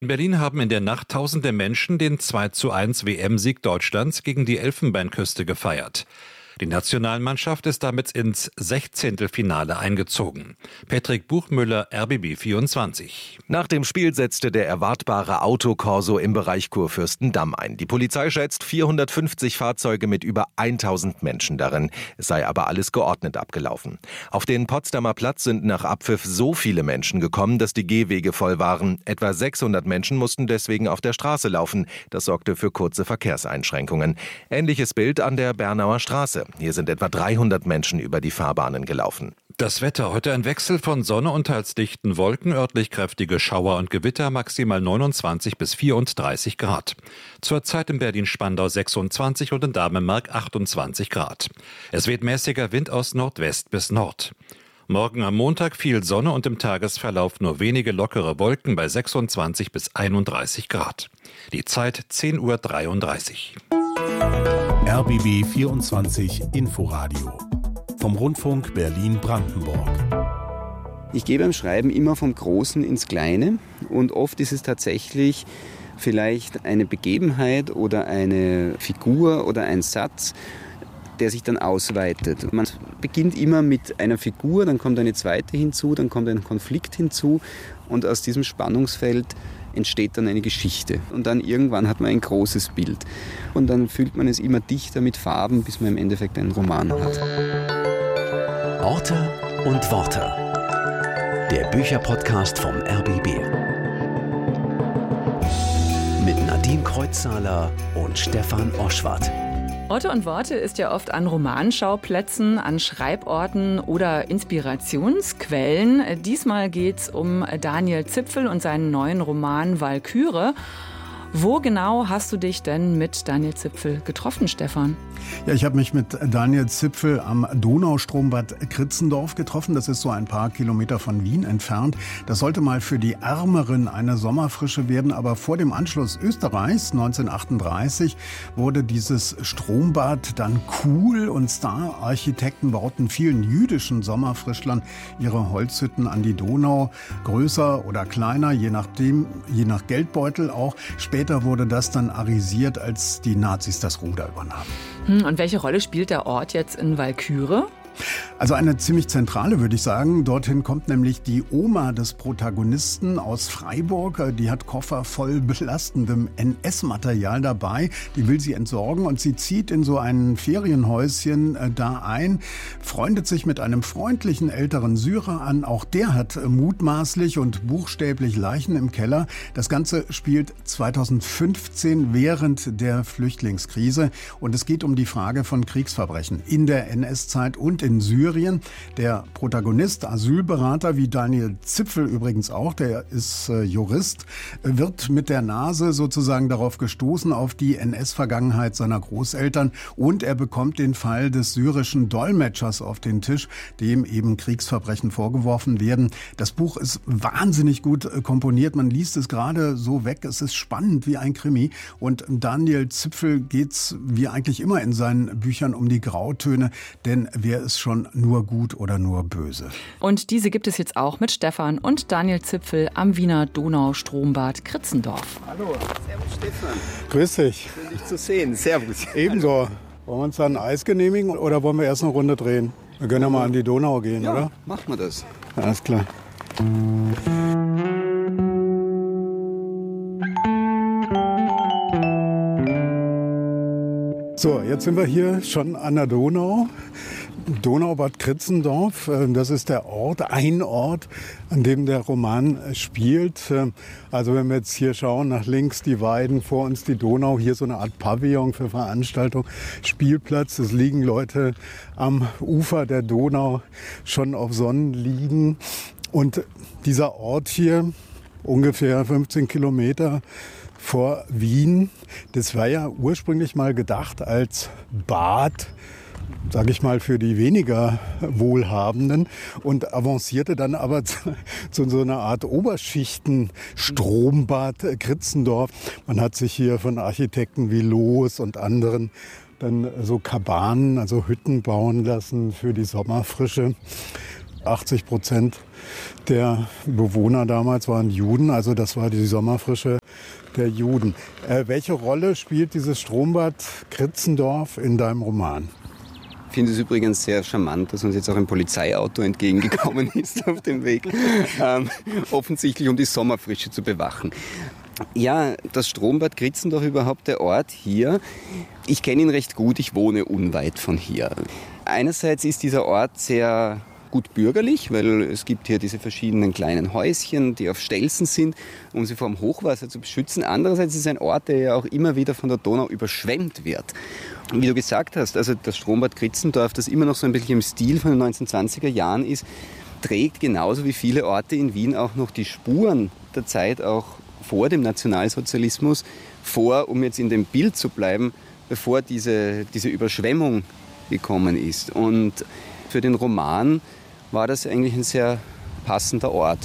In Berlin haben in der Nacht tausende Menschen den 2:1 WM-Sieg Deutschlands gegen die Elfenbeinküste gefeiert. Die Nationalmannschaft ist damit ins 16. Finale eingezogen. Patrick Buchmüller, RBB 24. Nach dem Spiel setzte der erwartbare Autokorso im Bereich Kurfürstendamm ein. Die Polizei schätzt 450 Fahrzeuge mit über 1000 Menschen darin. Es sei aber alles geordnet abgelaufen. Auf den Potsdamer Platz sind nach Abpfiff so viele Menschen gekommen, dass die Gehwege voll waren. Etwa 600 Menschen mussten deswegen auf der Straße laufen. Das sorgte für kurze Verkehrseinschränkungen. Ähnliches Bild an der Bernauer Straße. Hier sind etwa 300 Menschen über die Fahrbahnen gelaufen. Das Wetter, heute ein Wechsel von Sonne und teils dichten Wolken, örtlich kräftige Schauer und Gewitter, maximal 29 bis 34 Grad. Zurzeit in Berlin-Spandau 26 und in Dahmemark 28 Grad. Es weht mäßiger Wind aus Nordwest bis Nord. Morgen am Montag viel Sonne und im Tagesverlauf nur wenige lockere Wolken bei 26 bis 31 Grad. Die Zeit 10:33 Uhr. RBB 24 Inforadio vom Rundfunk Berlin-Brandenburg. Ich gehe beim Schreiben immer vom Großen ins Kleine und oft ist es tatsächlich vielleicht eine Begebenheit oder eine Figur oder ein Satz, der sich dann ausweitet. Man beginnt immer mit einer Figur, dann kommt eine zweite hinzu, dann kommt ein Konflikt hinzu und aus diesem Spannungsfeld entsteht dann eine Geschichte. Und dann irgendwann hat man ein großes Bild. Und dann füllt man es immer dichter mit Farben, bis man im Endeffekt einen Roman hat. Orte und Worte. Der Bücherpodcast vom RBB. Mit Nadine Kreuzzahler und Stefan Oschwart. Orte und Worte ist ja oft an Romanschauplätzen, an Schreiborten oder Inspirationsquellen. Diesmal geht's um Daniel Zipfel und seinen neuen Roman Walküre. Wo genau hast du dich denn mit Daniel Zipfel getroffen, Stefan? Ja, ich habe mich mit Daniel Zipfel am Donaustroombad Kritzendorf getroffen. Das ist so ein paar Kilometer von Wien entfernt. Das sollte mal für die Ärmeren eine Sommerfrische werden. Aber vor dem Anschluss Österreichs 1938 wurde dieses Strombad dann cool und Star-Architekten bauten vielen jüdischen Sommerfrischlern ihre Holzhütten an die Donau. Größer oder kleiner, je nach Geldbeutel auch. Später wurde das dann arisiert, als die Nazis das Ruder übernahmen. Und welche Rolle spielt der Ort jetzt in Walküre? Also eine ziemlich zentrale, würde ich sagen. Dorthin kommt nämlich die Oma des Protagonisten aus Freiburg. Die hat Koffer voll belastendem NS-Material dabei. Die will sie entsorgen und sie zieht in so ein Ferienhäuschen da ein, freundet sich mit einem freundlichen älteren Syrer an. Auch der hat mutmaßlich und buchstäblich Leichen im Keller. Das Ganze spielt 2015 während der Flüchtlingskrise und es geht um die Frage von Kriegsverbrechen in der NS-Zeit und in Syrien. Der Protagonist, Asylberater, wie Daniel Zipfel übrigens auch, der ist Jurist, wird mit der Nase sozusagen darauf gestoßen, auf die NS-Vergangenheit seiner Großeltern und er bekommt den Fall des syrischen Dolmetschers auf den Tisch, dem eben Kriegsverbrechen vorgeworfen werden. Das Buch ist wahnsinnig gut komponiert, man liest es gerade so weg, es ist spannend wie ein Krimi und Daniel Zipfel geht's wie eigentlich immer in seinen Büchern um die Grautöne, denn wer ist schon nur gut oder nur böse? Und diese gibt es jetzt auch mit Stefan und Daniel Zipfel am Wiener Donaustroombad Kritzendorf. Hallo, servus Stefan. Grüß dich. Schön dich zu sehen, servus. Ebenso. Wollen wir uns dann Eis genehmigen oder wollen wir erst eine Runde drehen? Wir können ja mal an die Donau gehen, ja, oder? Machen wir das. Alles klar. So, jetzt sind wir hier schon an der Donau. Donaubad Kritzendorf, das ist der Ort, ein Ort, an dem der Roman spielt. Also wenn wir jetzt hier schauen, nach links die Weiden, vor uns die Donau, hier so eine Art Pavillon für Veranstaltung, Spielplatz. Es liegen Leute am Ufer der Donau, schon auf Sonnenliegen. Und dieser Ort hier, ungefähr 15 Kilometer vor Wien, das war ja ursprünglich mal gedacht als Bad, sage ich mal, für die weniger Wohlhabenden und avancierte dann aber zu so einer Art Oberschichten-Strombad Kritzendorf. Man hat sich hier von Architekten wie Loos und anderen dann so Kabanen, also Hütten bauen lassen für die Sommerfrische. 80% der Bewohner damals waren Juden, also das war die Sommerfrische der Juden. Welche Rolle spielt dieses Strombad Kritzendorf in deinem Roman? Ich finde es übrigens sehr charmant, dass uns jetzt auch ein Polizeiauto entgegengekommen ist auf dem Weg, offensichtlich um die Sommerfrische zu bewachen. Ja, das Strombad Kritzendorf, überhaupt der Ort hier, ich kenne ihn recht gut, ich wohne unweit von hier. Einerseits ist dieser Ort sehr gut bürgerlich, weil es gibt hier diese verschiedenen kleinen Häuschen, die auf Stelzen sind, um sie vor dem Hochwasser zu beschützen. Andererseits ist es ein Ort, der ja auch immer wieder von der Donau überschwemmt wird. Wie du gesagt hast, also das Strombad Kritzendorf, das immer noch so ein bisschen im Stil von den 1920er Jahren ist, trägt genauso wie viele Orte in Wien auch noch die Spuren der Zeit auch vor dem Nationalsozialismus vor, um jetzt in dem Bild zu bleiben, bevor diese Überschwemmung gekommen ist. Und für den Roman war das eigentlich ein sehr passender Ort.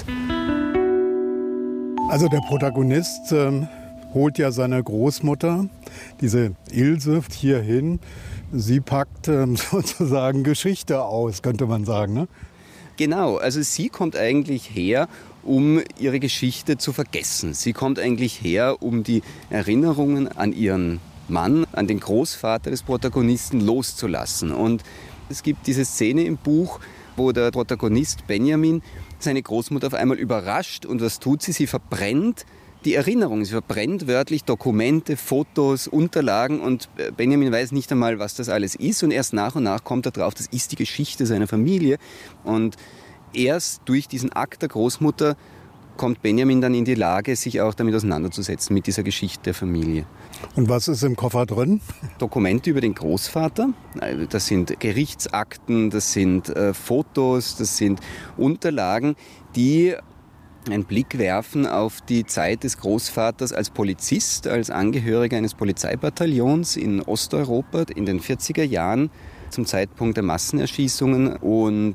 Also der Protagonist holt ja seine Großmutter, diese Ilse, hier hin. Sie packt sozusagen Geschichte aus, könnte man sagen, ne? Genau, also sie kommt eigentlich her, um ihre Geschichte zu vergessen. Sie kommt eigentlich her, um die Erinnerungen an ihren Mann, an den Großvater des Protagonisten loszulassen. Und es gibt diese Szene im Buch, wo der Protagonist Benjamin seine Großmutter auf einmal überrascht. Und was tut sie? Sie verbrennt die Erinnerung. Sie verbrennt wörtlich Dokumente, Fotos, Unterlagen. Und Benjamin weiß nicht einmal, was das alles ist. Und erst nach und nach kommt er drauf, das ist die Geschichte seiner Familie. Und erst durch diesen Akt der Großmutter kommt Benjamin dann in die Lage, sich auch damit auseinanderzusetzen, mit dieser Geschichte der Familie. Und was ist im Koffer drin? Dokumente über den Großvater. Das sind Gerichtsakten, das sind Fotos, das sind Unterlagen, die einen Blick werfen auf die Zeit des Großvaters als Polizist, als Angehöriger eines Polizeibataillons in Osteuropa in den 40er Jahren. Zum Zeitpunkt der Massenerschießungen und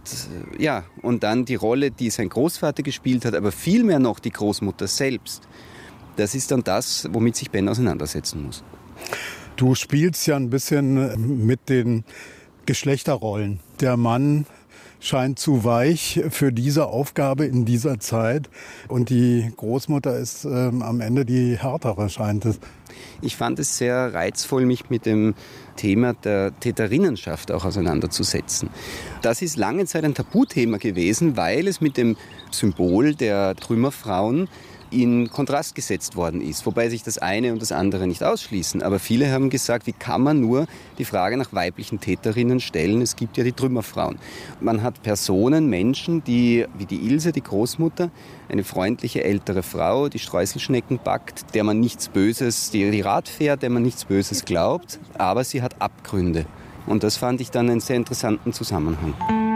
dann die Rolle, die sein Großvater gespielt hat, aber vielmehr noch die Großmutter selbst. Das ist dann das, womit sich Ben auseinandersetzen muss. Du spielst ja ein bisschen mit den Geschlechterrollen. Der Mann scheint zu weich für diese Aufgabe in dieser Zeit und die Großmutter ist am Ende die härtere, scheint es. Ich fand es sehr reizvoll, mich mit dem Thema der Täterinnenschaft auch auseinanderzusetzen. Das ist lange Zeit ein Tabuthema gewesen, weil es mit dem Symbol der Trümmerfrauen in Kontrast gesetzt worden ist, wobei sich das eine und das andere nicht ausschließen. Aber viele haben gesagt, wie kann man nur die Frage nach weiblichen Täterinnen stellen? Es gibt ja die Trümmerfrauen. Man hat Personen, Menschen, die, wie die Ilse, die Großmutter, eine freundliche ältere Frau, die Streuselschnecken backt, der man nichts Böses, die Rad fährt, der man nichts Böses glaubt, aber sie hat Abgründe. Und das fand ich dann einen sehr interessanten Zusammenhang.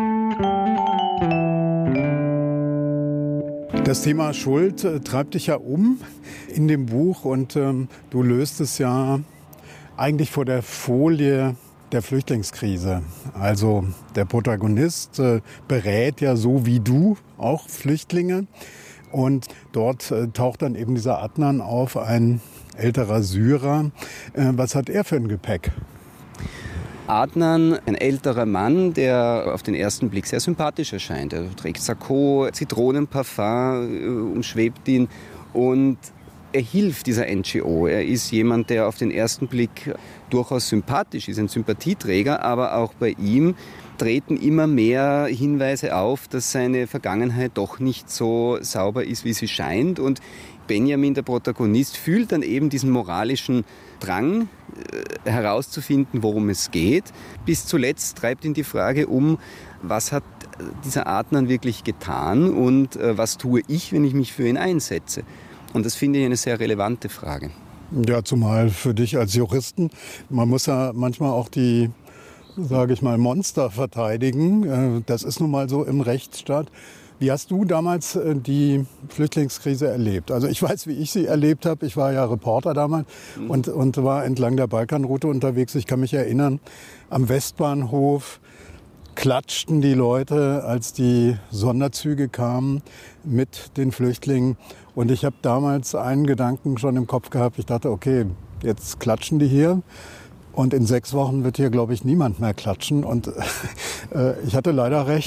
Das Thema Schuld treibt dich ja um in dem Buch und du löst es ja eigentlich vor der Folie der Flüchtlingskrise. Also der Protagonist berät ja so wie du auch Flüchtlinge und dort taucht dann eben dieser Adnan auf, ein älterer Syrer. Was hat er für ein Gepäck? Adnan, ein älterer Mann, der auf den ersten Blick sehr sympathisch erscheint. Er trägt Sakko, Zitronenparfum umschwebt ihn und er hilft dieser NGO. Er ist jemand, der auf den ersten Blick durchaus sympathisch ist, ein Sympathieträger, aber auch bei ihm treten immer mehr Hinweise auf, dass seine Vergangenheit doch nicht so sauber ist, wie sie scheint. Und Benjamin, der Protagonist, fühlt dann eben diesen moralischen Drang herauszufinden, worum es geht. Bis zuletzt treibt ihn die Frage um, was hat dieser Adnan wirklich getan und was tue ich, wenn ich mich für ihn einsetze? Und das finde ich eine sehr relevante Frage. Ja, zumal für dich als Juristen. Man muss ja manchmal auch die, sage ich mal, Monster verteidigen. Das ist nun mal so im Rechtsstaat. Wie hast du damals die Flüchtlingskrise erlebt? Also ich weiß, wie ich sie erlebt habe. Ich war ja Reporter damals und war entlang der Balkanroute unterwegs. Ich kann mich erinnern, am Westbahnhof klatschten die Leute, als die Sonderzüge kamen mit den Flüchtlingen. Und ich habe damals einen Gedanken schon im Kopf gehabt. Ich dachte, okay, jetzt klatschen die hier. Und in 6 Wochen wird hier, glaube ich, niemand mehr klatschen. Und ich hatte leider recht.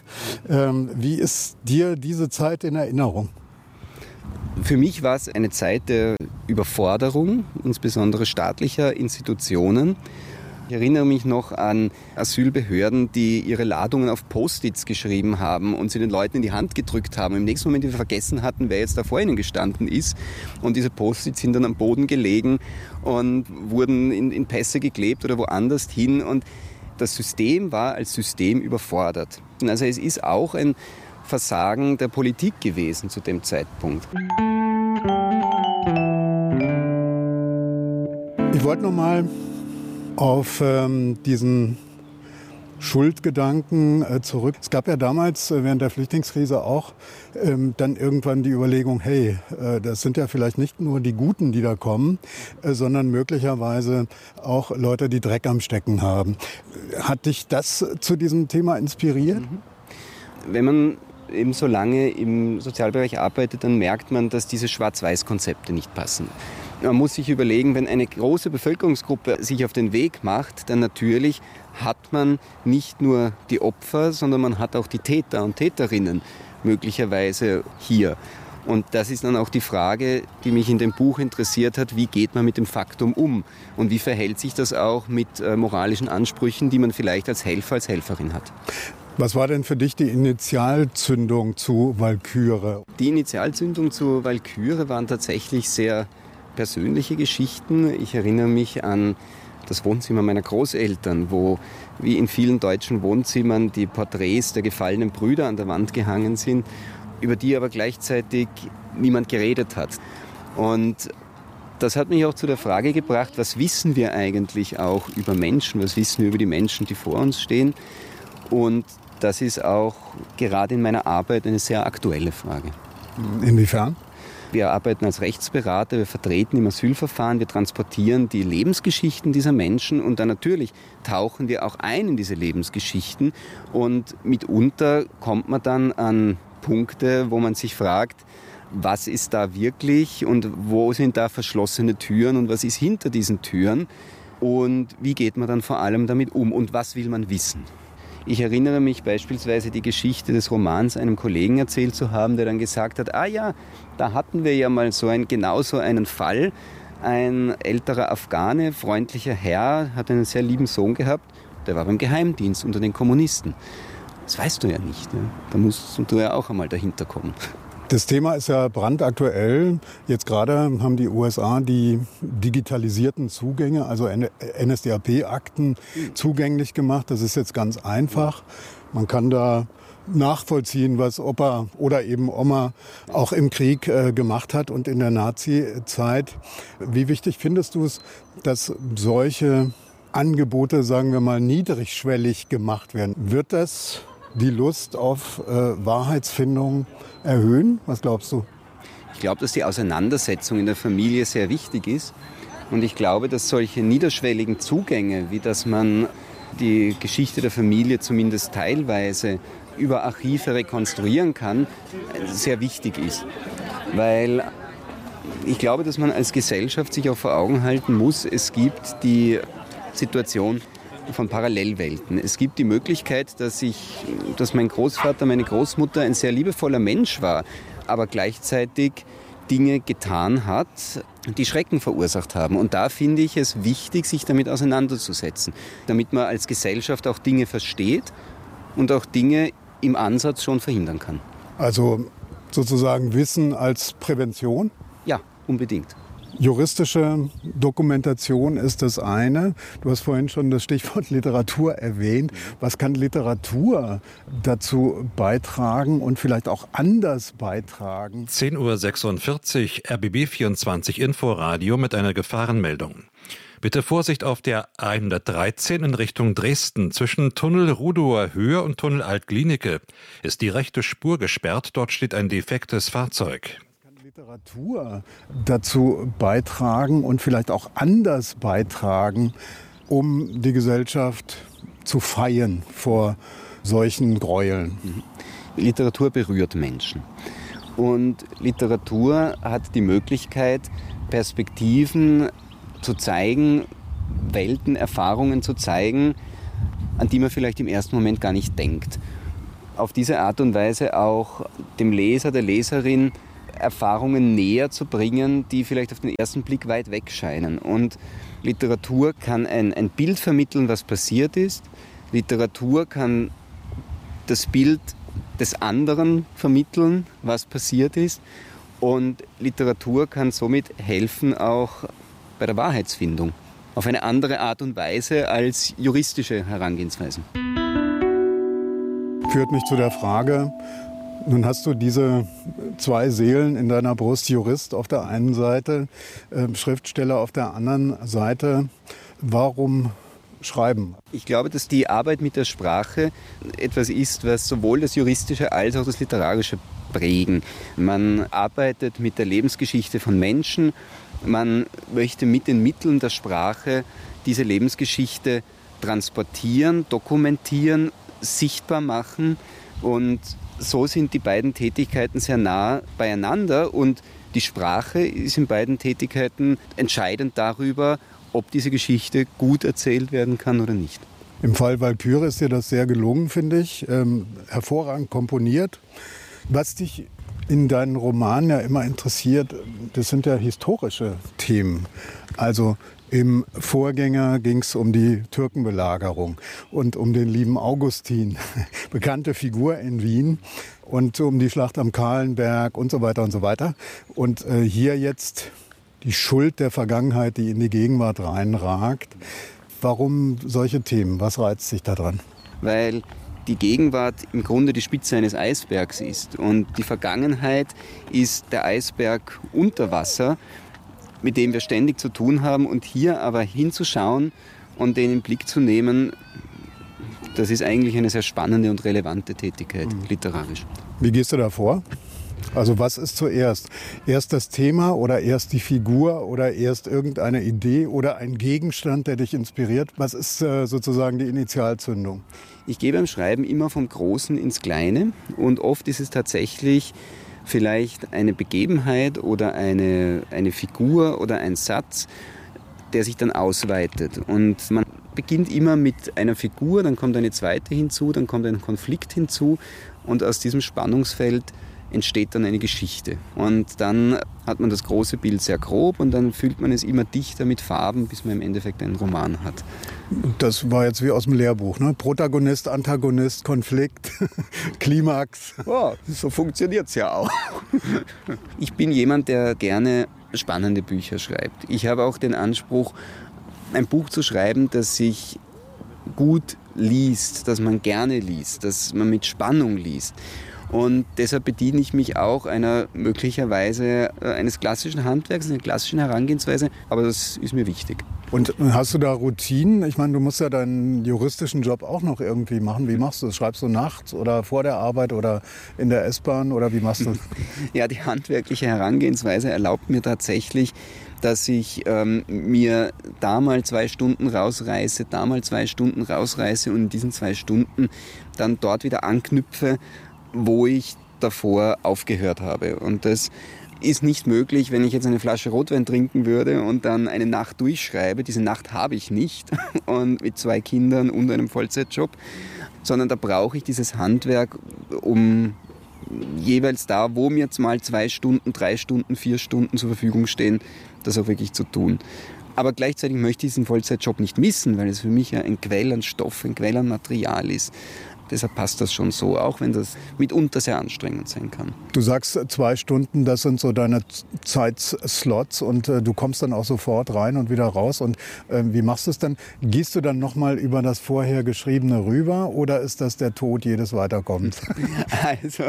Wie ist dir diese Zeit in Erinnerung? Für mich war es eine Zeit der Überforderung, insbesondere staatlicher Institutionen. Ich erinnere mich noch an Asylbehörden, die ihre Ladungen auf Post-its geschrieben haben und sie den Leuten in die Hand gedrückt haben. Im nächsten Moment, die wir vergessen hatten, wer jetzt da vor ihnen gestanden ist. Und diese Post-its sind dann am Boden gelegen und wurden in Pässe geklebt oder woanders hin. Und das System war als System überfordert. Also es ist auch ein Versagen der Politik gewesen zu dem Zeitpunkt. Ich wollte noch mal auf diesen Schuldgedanken zurück. Es gab ja damals während der Flüchtlingskrise auch dann irgendwann die Überlegung, hey, das sind ja vielleicht nicht nur die Guten, die da kommen, sondern möglicherweise auch Leute, die Dreck am Stecken haben. Hat dich das zu diesem Thema inspiriert? Wenn man eben so lange im Sozialbereich arbeitet, dann merkt man, dass diese Schwarz-Weiß-Konzepte nicht passen. Man muss sich überlegen, wenn eine große Bevölkerungsgruppe sich auf den Weg macht, dann natürlich hat man nicht nur die Opfer, sondern man hat auch die Täter und Täterinnen möglicherweise hier. Und das ist dann auch die Frage, die mich in dem Buch interessiert hat, wie geht man mit dem Faktum um? Und wie verhält sich das auch mit moralischen Ansprüchen, die man vielleicht als Helfer, als Helferin hat? Was war denn für dich die Initialzündung zu Walküre? Die Initialzündung zu Walküre waren tatsächlich sehr persönliche Geschichten. Ich erinnere mich an das Wohnzimmer meiner Großeltern, wo wie in vielen deutschen Wohnzimmern die Porträts der gefallenen Brüder an der Wand gehangen sind, über die aber gleichzeitig niemand geredet hat. Und das hat mich auch zu der Frage gebracht, was wissen wir eigentlich auch über Menschen, was wissen wir über die Menschen, die vor uns stehen? Und das ist auch gerade in meiner Arbeit eine sehr aktuelle Frage. Inwiefern? Wir arbeiten als Rechtsberater, wir vertreten im Asylverfahren, wir transportieren die Lebensgeschichten dieser Menschen und dann natürlich tauchen wir auch ein in diese Lebensgeschichten und mitunter kommt man dann an Punkte, wo man sich fragt, was ist da wirklich und wo sind da verschlossene Türen und was ist hinter diesen Türen und wie geht man dann vor allem damit um und was will man wissen? Ich erinnere mich beispielsweise die Geschichte des Romans einem Kollegen erzählt zu haben, der dann gesagt hat, da hatten wir ja mal genauso einen Fall. Ein älterer Afghane, freundlicher Herr, hat einen sehr lieben Sohn gehabt, der war beim Geheimdienst unter den Kommunisten. Das weißt du ja nicht. Ne? Da musst du ja auch einmal dahinter kommen. Das Thema ist ja brandaktuell. Jetzt gerade haben die USA die digitalisierten Zugänge, also NSDAP-Akten zugänglich gemacht. Das ist jetzt ganz einfach. Man kann da nachvollziehen, was Opa oder eben Oma auch im Krieg gemacht hat und in der Nazi-Zeit. Wie wichtig findest du es, dass solche Angebote, sagen wir mal, niedrigschwellig gemacht werden? Wird das die Lust auf Wahrheitsfindung erhöhen? Was glaubst du? Ich glaube, dass die Auseinandersetzung in der Familie sehr wichtig ist. Und ich glaube, dass solche niederschwelligen Zugänge, wie dass man die Geschichte der Familie zumindest teilweise über Archive rekonstruieren kann, sehr wichtig ist. Weil ich glaube, dass man als Gesellschaft sich auch vor Augen halten muss, es gibt die Situation von Parallelwelten. Es gibt die Möglichkeit, dass mein Großvater, meine Großmutter ein sehr liebevoller Mensch war, aber gleichzeitig Dinge getan hat, die Schrecken verursacht haben. Und da finde ich es wichtig, sich damit auseinanderzusetzen, damit man als Gesellschaft auch Dinge versteht und auch Dinge im Ansatz schon verhindern kann. Also sozusagen Wissen als Prävention? Ja, unbedingt. Juristische Dokumentation ist das eine. Du hast vorhin schon das Stichwort Literatur erwähnt. Was kann Literatur dazu beitragen und vielleicht auch anders beitragen? 10:46 Uhr, RBB 24 Inforadio mit einer Gefahrenmeldung. Bitte Vorsicht auf der A113 in Richtung Dresden. Zwischen Tunnel Rudower Höhe und Tunnel Alt-Glienicke ist die rechte Spur gesperrt. Dort steht ein defektes Fahrzeug. Literatur dazu beitragen und vielleicht auch anders beitragen, um die Gesellschaft zu feien vor solchen Gräueln? Literatur berührt Menschen. Und Literatur hat die Möglichkeit, Perspektiven zu zeigen, Welten, Erfahrungen zu zeigen, an die man vielleicht im ersten Moment gar nicht denkt. auf diese Art und Weise auch dem Leser, der Leserin Erfahrungen näher zu bringen, die vielleicht auf den ersten Blick weit weg scheinen. Und Literatur kann ein Bild vermitteln, was passiert ist. Literatur kann das Bild des anderen vermitteln, was passiert ist. Und Literatur kann somit helfen auch bei der Wahrheitsfindung. Auf eine andere Art und Weise als juristische Herangehensweisen. Führt mich zu der Frage, nun hast du diese zwei Seelen in deiner Brust, Jurist auf der einen Seite, Schriftsteller auf der anderen Seite. Warum schreiben? Ich glaube, dass die Arbeit mit der Sprache etwas ist, was sowohl das Juristische als auch das Literarische prägen. Man arbeitet mit der Lebensgeschichte von Menschen. Man möchte mit den Mitteln der Sprache diese Lebensgeschichte transportieren, dokumentieren, sichtbar machen. Und so sind die beiden Tätigkeiten sehr nah beieinander. Und die Sprache ist in beiden Tätigkeiten entscheidend darüber, ob diese Geschichte gut erzählt werden kann oder nicht. Im Fall Walküre ist dir das sehr gelungen, finde ich. Hervorragend komponiert. Was dich in deinen Romanen ja immer interessiert, das sind ja historische Themen. Also im Vorgänger ging es um die Türkenbelagerung und um den lieben Augustin, bekannte Figur in Wien, und um die Schlacht am Kahlenberg und so weiter und so weiter. Und hier jetzt die Schuld der Vergangenheit, die in die Gegenwart reinragt. Warum solche Themen? Was reizt sich daran? Weil die Gegenwart im Grunde die Spitze eines Eisbergs ist. Und die Vergangenheit ist der Eisberg unter Wasser, mit dem wir ständig zu tun haben. Und hier aber hinzuschauen und den in den Blick zu nehmen, das ist eigentlich eine sehr spannende und relevante Tätigkeit, literarisch. Wie gehst du da vor? Also was ist zuerst? Erst das Thema oder erst die Figur oder erst irgendeine Idee oder ein Gegenstand, der dich inspiriert? Was ist sozusagen die Initialzündung? Ich gehe beim Schreiben immer vom Großen ins Kleine und oft ist es tatsächlich vielleicht eine Begebenheit oder eine Figur oder ein Satz, der sich dann ausweitet. Und man beginnt immer mit einer Figur, dann kommt eine zweite hinzu, dann kommt ein Konflikt hinzu und aus diesem Spannungsfeld entsteht dann eine Geschichte. Und dann hat man das große Bild sehr grob und dann füllt man es immer dichter mit Farben, bis man im Endeffekt einen Roman hat. Das war jetzt wie aus dem Lehrbuch, ne? Protagonist, Antagonist, Konflikt, Klimax. Oh, so funktioniert es ja auch. Ich bin jemand, der gerne spannende Bücher schreibt. Ich habe auch den Anspruch, ein Buch zu schreiben, das sich gut liest, das man gerne liest, das man mit Spannung liest. Und deshalb bediene ich mich auch möglicherweise eines klassischen Handwerks, einer klassischen Herangehensweise, aber das ist mir wichtig. Und hast du da Routinen? Ich meine, du musst ja deinen juristischen Job auch noch irgendwie machen. Wie machst du das? Schreibst du nachts oder vor der Arbeit oder in der S-Bahn oder wie machst du das? Ja, die handwerkliche Herangehensweise erlaubt mir tatsächlich, dass ich mir da mal 2 Stunden rausreiße, da mal 2 Stunden rausreiße und in diesen 2 Stunden dann dort wieder anknüpfe, wo ich davor aufgehört habe. Und das ist nicht möglich, wenn ich jetzt eine Flasche Rotwein trinken würde und dann eine Nacht durchschreibe. Diese Nacht habe ich nicht und mit 2 Kindern und einem Vollzeitjob, sondern da brauche ich dieses Handwerk, um jeweils da, wo mir jetzt mal 2 Stunden, 3 Stunden, 4 Stunden zur Verfügung stehen, das auch wirklich zu tun. Aber gleichzeitig möchte ich diesen Vollzeitjob nicht missen, weil es für mich ja ein Quell an Stoff, ein Quell an Material ist. Deshalb passt das schon so, auch wenn das mitunter sehr anstrengend sein kann. Du sagst 2 Stunden, das sind so deine Zeitslots und du kommst dann auch sofort rein und wieder raus. Und wie machst du es dann? Gehst du dann nochmal über das vorher Geschriebene rüber oder ist das der Tod jedes Weiterkommens? Also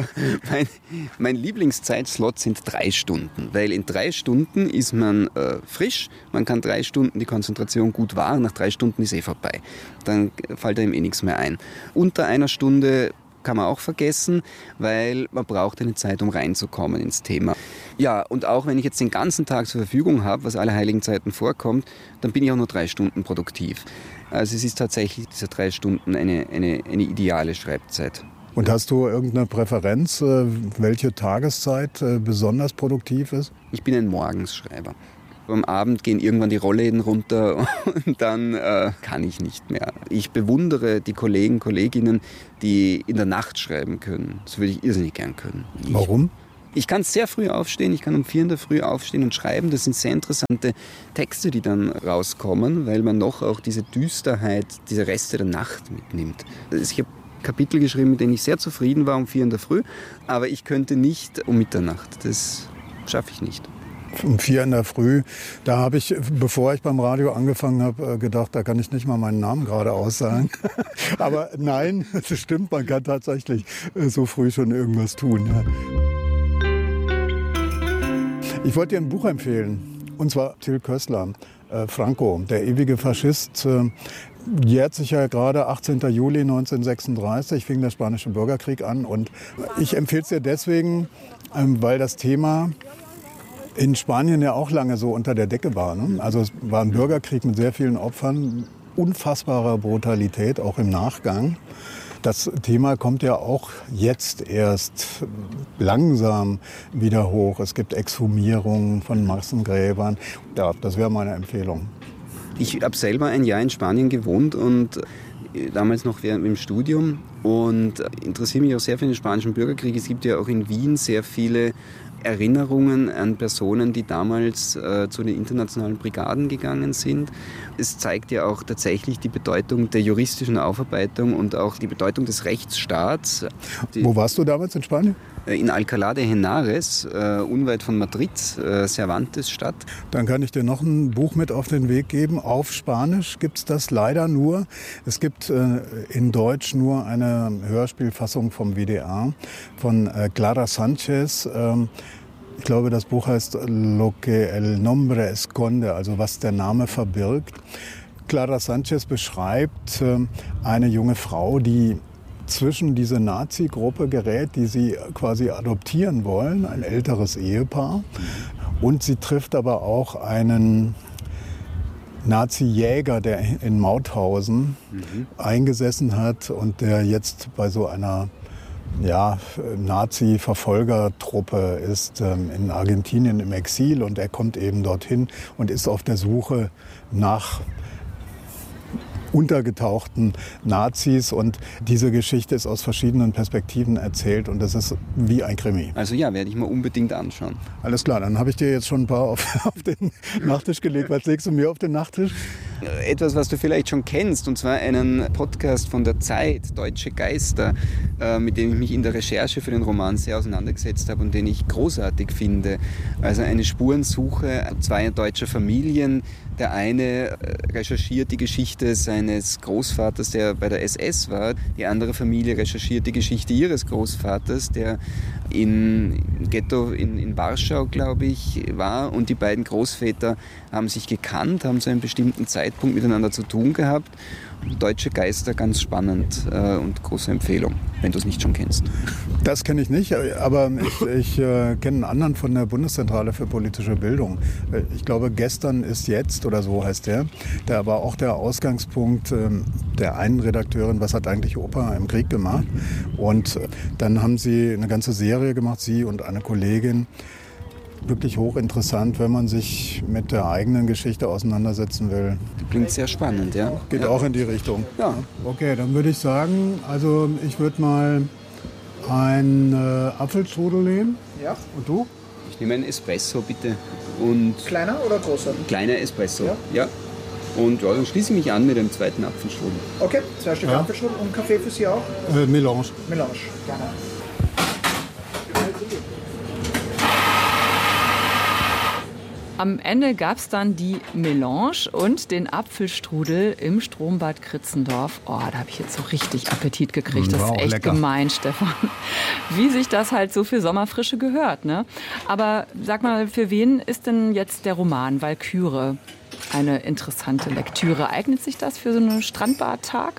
mein Lieblingszeitslot sind 3 Stunden, weil in 3 Stunden ist man frisch, man kann 3 Stunden die Konzentration gut wahren, nach 3 Stunden ist vorbei. Dann fällt einem nichts mehr ein. Unter einer Stunde kann man auch vergessen, weil man braucht eine Zeit, um reinzukommen ins Thema. Ja, und auch wenn ich jetzt den ganzen Tag zur Verfügung habe, was alle heiligen Zeiten vorkommt, dann bin ich auch nur 3 Stunden produktiv. Also es ist tatsächlich diese 3 Stunden eine ideale Schreibzeit. Und hast du irgendeine Präferenz, welche Tageszeit besonders produktiv ist? Ich bin ein Morgensschreiber. Am Abend gehen irgendwann die Rollläden runter und dann kann ich nicht mehr. Ich bewundere die Kollegen, Kolleginnen, die in der Nacht schreiben können. Das würde ich irrsinnig gern können. Warum? Ich kann sehr früh aufstehen, ich kann um 4 in der Früh aufstehen und schreiben. Das sind sehr interessante Texte, die dann rauskommen, weil man noch auch diese Düsterheit, diese Reste der Nacht mitnimmt. Ich habe Kapitel geschrieben, mit denen ich sehr zufrieden war um 4 in der Früh, aber ich könnte nicht um Mitternacht. Das schaffe ich nicht. Um 4 in der Früh, da habe ich, bevor ich beim Radio angefangen habe, gedacht, da kann ich nicht mal meinen Namen gerade aussagen. Aber nein, das stimmt, man kann tatsächlich so früh schon irgendwas tun. Ja. Ich wollte dir ein Buch empfehlen, und zwar Till Köstler, Franco, der ewige Faschist. Jährt sich ja gerade 18. Juli 1936, fing der Spanische Bürgerkrieg an. Und ich empfehle es dir deswegen, weil das Thema in Spanien ja auch lange so unter der Decke war. Ne? Also es war ein Bürgerkrieg mit sehr vielen Opfern, unfassbarer Brutalität, auch im Nachgang. Das Thema kommt ja auch jetzt erst langsam wieder hoch. Es gibt Exhumierungen von Massengräbern. Ja, das wäre meine Empfehlung. Ich habe selber ein Jahr in Spanien gewohnt und damals noch während dem Studium und interessiere mich auch sehr für den Spanischen Bürgerkrieg. Es gibt ja auch in Wien sehr viele Erinnerungen an Personen, die damals zu den internationalen Brigaden gegangen sind. Es zeigt ja auch tatsächlich die Bedeutung der juristischen Aufarbeitung und auch die Bedeutung des Rechtsstaats. Wo warst du damals in Spanien? In Alcalá de Henares, unweit von Madrid, Cervantes-Stadt. Dann kann ich dir noch ein Buch mit auf den Weg geben. Auf Spanisch gibt es das leider nur. Es gibt in Deutsch nur eine Hörspielfassung vom WDR von Clara Sanchez. Ich glaube, das Buch heißt Lo que el nombre esconde, also was der Name verbirgt. Clara Sanchez beschreibt eine junge Frau, die zwischen diese Nazi-Gruppe gerät, die sie quasi adoptieren wollen, ein älteres Ehepaar. Und sie trifft aber auch einen Nazi-Jäger, der in Mauthausen eingesessen hat und der jetzt bei so einer Nazi-Verfolgertruppe ist in Argentinien im Exil, und er kommt eben dorthin und ist auf der Suche nach untergetauchten Nazis, und diese Geschichte ist aus verschiedenen Perspektiven erzählt und das ist wie ein Krimi. Also ja, werde ich mir unbedingt anschauen. Alles klar, dann habe ich dir jetzt schon ein paar auf den Nachttisch gelegt. Was legst du mir auf den Nachttisch? Etwas, was du vielleicht schon kennst, und zwar einen Podcast von der Zeit, Deutsche Geister, mit dem ich mich in der Recherche für den Roman sehr auseinandergesetzt habe und den ich großartig finde. Also eine Spurensuche zweier deutscher Familien. Der eine recherchiert die Geschichte seines Großvaters, der bei der SS war. Die andere Familie recherchiert die Geschichte ihres Großvaters, der im Ghetto in Warschau, glaube ich, war. Und die beiden Großväter haben sich gekannt, haben zu einem bestimmten Zeitpunkt miteinander zu tun gehabt. Deutsche Geister, ganz spannend und große Empfehlung, wenn du es nicht schon kennst. Das kenne ich nicht, aber ich kenne einen anderen von der Bundeszentrale für politische Bildung. Ich glaube, Gestern ist jetzt, oder so heißt der. Der war auch der Ausgangspunkt der einen Redakteurin, was hat eigentlich Opa im Krieg gemacht. Und dann haben sie eine ganze Serie gemacht, sie und eine Kollegin. Wirklich hochinteressant, wenn man sich mit der eigenen Geschichte auseinandersetzen will. Klingt sehr spannend, ja. Geht auch in die Richtung. Ja. Okay, dann würde ich sagen, also ich würde mal einen Apfelstrudel nehmen. Ja. Und du? Ich nehme einen Espresso, bitte. Und kleiner oder großer? Kleiner Espresso, ja. Und ja, dann schließe ich mich an mit dem zweiten Apfelstrudel. Okay, 2 Stück Apfelstrudel und Kaffee für Sie auch? Melange. Melange, gerne. Am Ende gab es dann die Melange und den Apfelstrudel im Strombad Kritzendorf. Oh, da habe ich jetzt so richtig Appetit gekriegt. Das ist echt lecker. Gemein, Stefan. Wie sich das halt so für Sommerfrische gehört, ne? Aber sag mal, für wen ist denn jetzt der Roman Walküre eine interessante Lektüre? Eignet sich das für so einen Strandbadtag?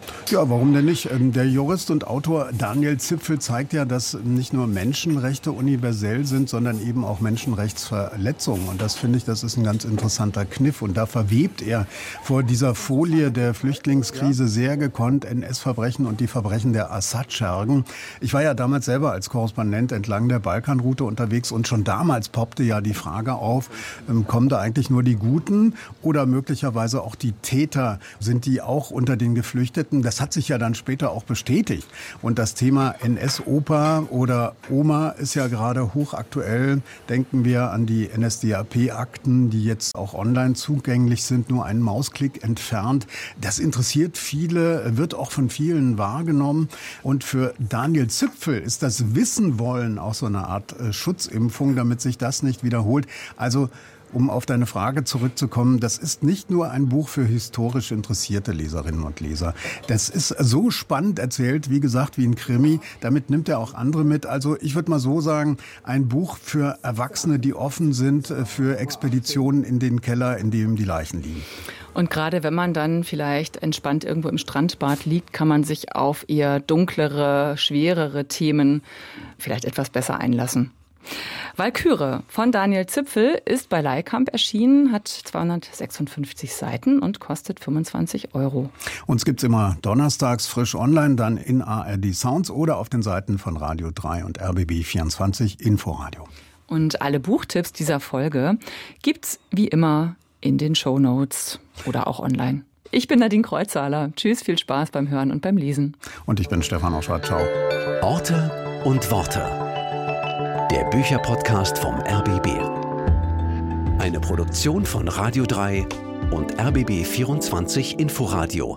Ja, warum denn nicht? Der Jurist und Autor Daniel Zipfel zeigt ja, dass nicht nur Menschenrechte universell sind, sondern eben auch Menschenrechtsverletzungen. Und das finde ich, das ist ein ganz interessanter Kniff. Und da verwebt er vor dieser Folie der Flüchtlingskrise sehr gekonnt NS-Verbrechen und die Verbrechen der Assad-Schergen. Ich war ja damals selber als Korrespondent entlang der Balkanroute unterwegs und schon damals poppte ja die Frage auf, kommen da eigentlich nur die Guten oder möglicherweise auch die Täter? Sind die auch unter den Geflüchteten? Das hat sich ja dann später auch bestätigt. Und das Thema NS-Opa oder Oma ist ja gerade hochaktuell. Denken wir an die NSDAP-Akten, die jetzt auch online zugänglich sind, nur einen Mausklick entfernt. Das interessiert viele, wird auch von vielen wahrgenommen. Und für Daniel Zipfel ist das Wissen wollen auch so eine Art Schutzimpfung, damit sich das nicht wiederholt. Also um auf deine Frage zurückzukommen, das ist nicht nur ein Buch für historisch interessierte Leserinnen und Leser. Das ist so spannend erzählt, wie gesagt, wie ein Krimi. Damit nimmt er auch andere mit. Also ich würde mal so sagen, ein Buch für Erwachsene, die offen sind für Expeditionen in den Keller, in dem die Leichen liegen. Und gerade wenn man dann vielleicht entspannt irgendwo im Strandbad liegt, kann man sich auf eher dunklere, schwerere Themen vielleicht etwas besser einlassen. Walküre von Daniel Zipfel ist bei Leihkamp erschienen, hat 256 Seiten und kostet 25 €. Uns gibt's immer donnerstags frisch online, dann in ARD Sounds oder auf den Seiten von Radio 3 und RBB24 Inforadio. Und alle Buchtipps dieser Folge gibt's wie immer in den Shownotes oder auch online. Ich bin Nadine Kreuzhaler. Tschüss, viel Spaß beim Hören und beim Lesen. Und ich bin Stefan Oschwart. Ciao. Orte und Worte. Der Bücherpodcast vom RBB. Eine Produktion von Radio 3 und RBB24 Inforadio.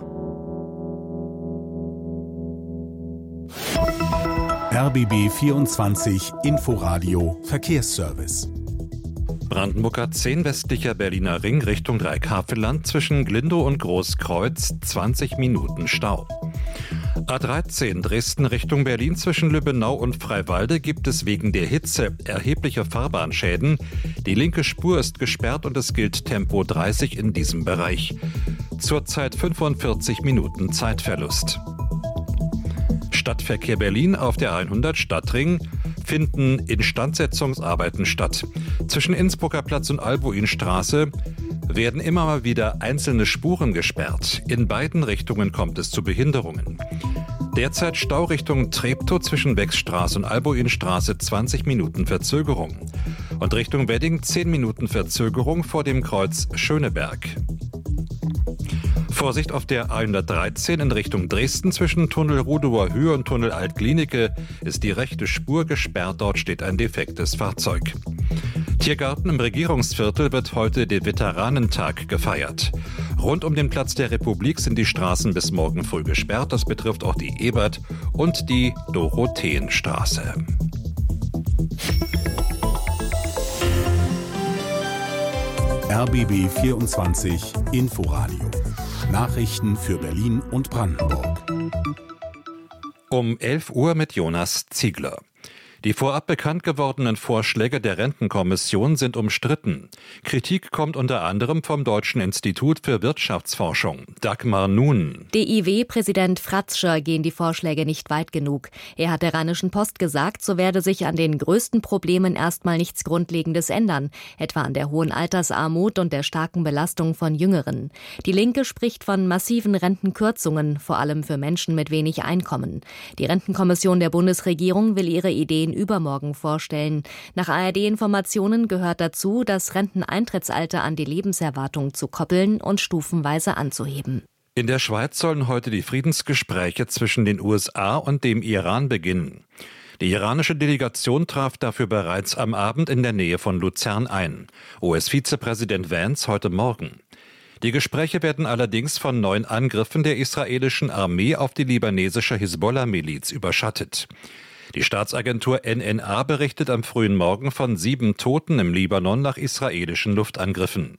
RBB24 Inforadio Verkehrsservice. Brandenburg A10 westlicher Berliner Ring Richtung Dreikäferland zwischen Glindow und Großkreuz 20 Minuten Stau. A13 Dresden Richtung Berlin zwischen Lübbenau und Freiwalde gibt es wegen der Hitze erhebliche Fahrbahnschäden. Die linke Spur ist gesperrt und es gilt Tempo 30 in diesem Bereich. Zurzeit 45 Minuten Zeitverlust. Stadtverkehr Berlin auf der 100 Stadtring finden Instandsetzungsarbeiten statt. Zwischen Innsbrucker Platz und Albuinstraße werden immer mal wieder einzelne Spuren gesperrt. In beiden Richtungen kommt es zu Behinderungen. Derzeit Stau Richtung Treptow zwischen Wechsstraße und Albuinstraße 20 Minuten Verzögerung. Und Richtung Wedding 10 Minuten Verzögerung vor dem Kreuz Schöneberg. Vorsicht auf der A113 in Richtung Dresden zwischen Tunnel Rudower Höhe und Tunnel Altklinike ist die rechte Spur gesperrt. Dort steht ein defektes Fahrzeug. Tiergarten im Regierungsviertel wird heute den Veteranentag gefeiert. Rund um den Platz der Republik sind die Straßen bis morgen früh gesperrt. Das betrifft auch die Ebert- und die Dorotheenstraße. RBB 24 Inforadio. Nachrichten für Berlin und Brandenburg. Um 11 Uhr mit Jonas Ziegler. Die vorab bekannt gewordenen Vorschläge der Rentenkommission sind umstritten. Kritik kommt unter anderem vom Deutschen Institut für Wirtschaftsforschung. Dagmar Nuhn. DIW-Präsident Fratzscher gehen die Vorschläge nicht weit genug. Er hat der Rheinischen Post gesagt, so werde sich an den größten Problemen erstmal nichts Grundlegendes ändern, etwa an der hohen Altersarmut und der starken Belastung von Jüngeren. Die Linke spricht von massiven Rentenkürzungen, vor allem für Menschen mit wenig Einkommen. Die Rentenkommission der Bundesregierung will ihre Ideen übermorgen vorstellen. Nach ARD-Informationen gehört dazu, das Renteneintrittsalter an die Lebenserwartung zu koppeln und stufenweise anzuheben. In der Schweiz sollen heute die Friedensgespräche zwischen den USA und dem Iran beginnen. Die iranische Delegation traf dafür bereits am Abend in der Nähe von Luzern ein. US-Vizepräsident Vance heute Morgen. Die Gespräche werden allerdings von neuen Angriffen der israelischen Armee auf die libanesische Hisbollah-Miliz überschattet. Die Staatsagentur NNA berichtet am frühen Morgen von 7 Toten im Libanon nach israelischen Luftangriffen.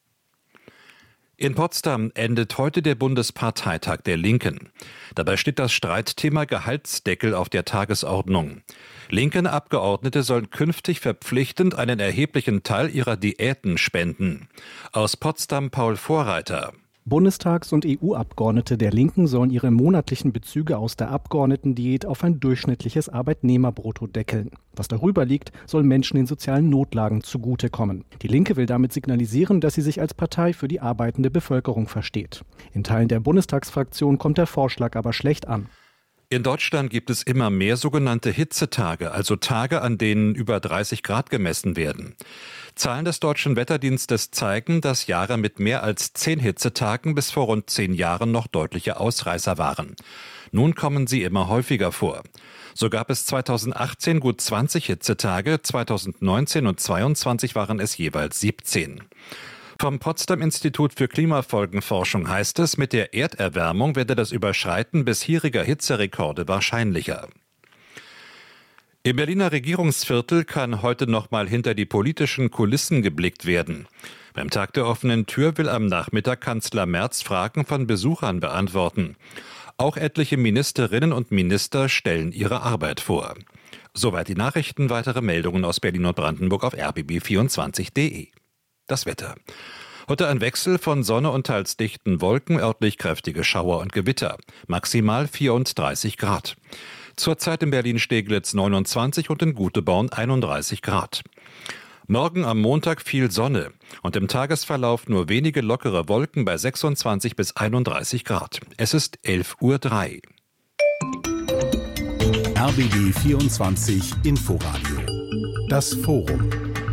In Potsdam endet heute der Bundesparteitag der Linken. Dabei steht das Streitthema Gehaltsdeckel auf der Tagesordnung. Linken Abgeordnete sollen künftig verpflichtend einen erheblichen Teil ihrer Diäten spenden. Aus Potsdam Paul Vorreiter. Bundestags- und EU-Abgeordnete der Linken sollen ihre monatlichen Bezüge aus der Abgeordnetendiät auf ein durchschnittliches Arbeitnehmerbrutto deckeln. Was darüber liegt, soll Menschen in sozialen Notlagen zugutekommen. Die Linke will damit signalisieren, dass sie sich als Partei für die arbeitende Bevölkerung versteht. In Teilen der Bundestagsfraktion kommt der Vorschlag aber schlecht an. In Deutschland gibt es immer mehr sogenannte Hitzetage, also Tage, an denen über 30 Grad gemessen werden. Zahlen des Deutschen Wetterdienstes zeigen, dass Jahre mit mehr als 10 Hitzetagen bis vor rund 10 Jahren noch deutliche Ausreißer waren. Nun kommen sie immer häufiger vor. So gab es 2018 gut 20 Hitzetage, 2019 und 2022 waren es jeweils 17. Vom Potsdam-Institut für Klimafolgenforschung heißt es, mit der Erderwärmung werde das Überschreiten bisheriger Hitzerekorde wahrscheinlicher. Im Berliner Regierungsviertel kann heute noch mal hinter die politischen Kulissen geblickt werden. Beim Tag der offenen Tür will am Nachmittag Kanzler Merz Fragen von Besuchern beantworten. Auch etliche Ministerinnen und Minister stellen ihre Arbeit vor. Soweit die Nachrichten, weitere Meldungen aus Berlin und Brandenburg auf rbb24.de. Das Wetter. Heute ein Wechsel von Sonne und teils dichten Wolken, örtlich kräftige Schauer und Gewitter. Maximal 34 Grad. Zurzeit in Berlin-Steglitz 29 und in Guteborn 31 Grad. Morgen am Montag viel Sonne und im Tagesverlauf nur wenige lockere Wolken bei 26 bis 31 Grad. Es ist 11:03 Uhr. RBB 24 Inforadio. Das Forum.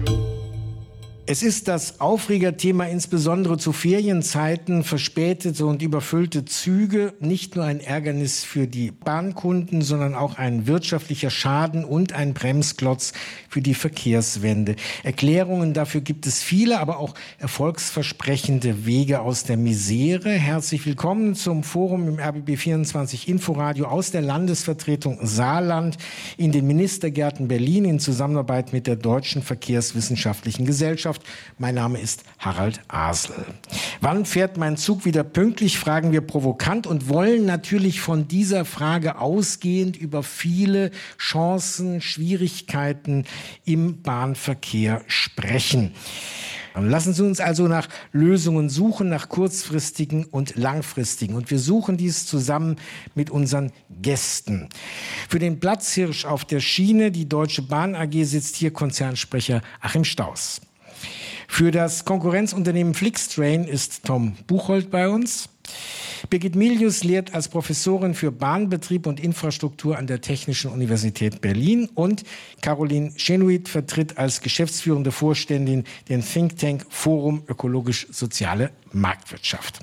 Es ist das Aufregerthema insbesondere zu Ferienzeiten, verspätete und überfüllte Züge, nicht nur ein Ärgernis für die Bahnkunden, sondern auch ein wirtschaftlicher Schaden und ein Bremsklotz für die Verkehrswende. Erklärungen dafür gibt es viele, aber auch erfolgsversprechende Wege aus der Misere. Herzlich willkommen zum Forum im RBB24 Inforadio aus der Landesvertretung Saarland in den Ministergärten Berlin in Zusammenarbeit mit der Deutschen Verkehrswissenschaftlichen Gesellschaft. Mein Name ist Harald Asel. Wann fährt mein Zug wieder pünktlich, fragen wir provokant und wollen natürlich von dieser Frage ausgehend über viele Chancen, Schwierigkeiten im Bahnverkehr sprechen. Lassen Sie uns also nach Lösungen suchen, nach kurzfristigen und langfristigen. Und wir suchen dies zusammen mit unseren Gästen. Für den Platzhirsch auf der Schiene, die Deutsche Bahn AG, sitzt hier Konzernsprecher Achim Staus. Für das Konkurrenzunternehmen Flixtrain ist Tom Buchholz bei uns. Birgit Milius lehrt als Professorin für Bahnbetrieb und Infrastruktur an der Technischen Universität Berlin und Caroline Chenuit vertritt als geschäftsführende Vorständin den Think Tank Forum Ökologisch-Soziale Marktwirtschaft.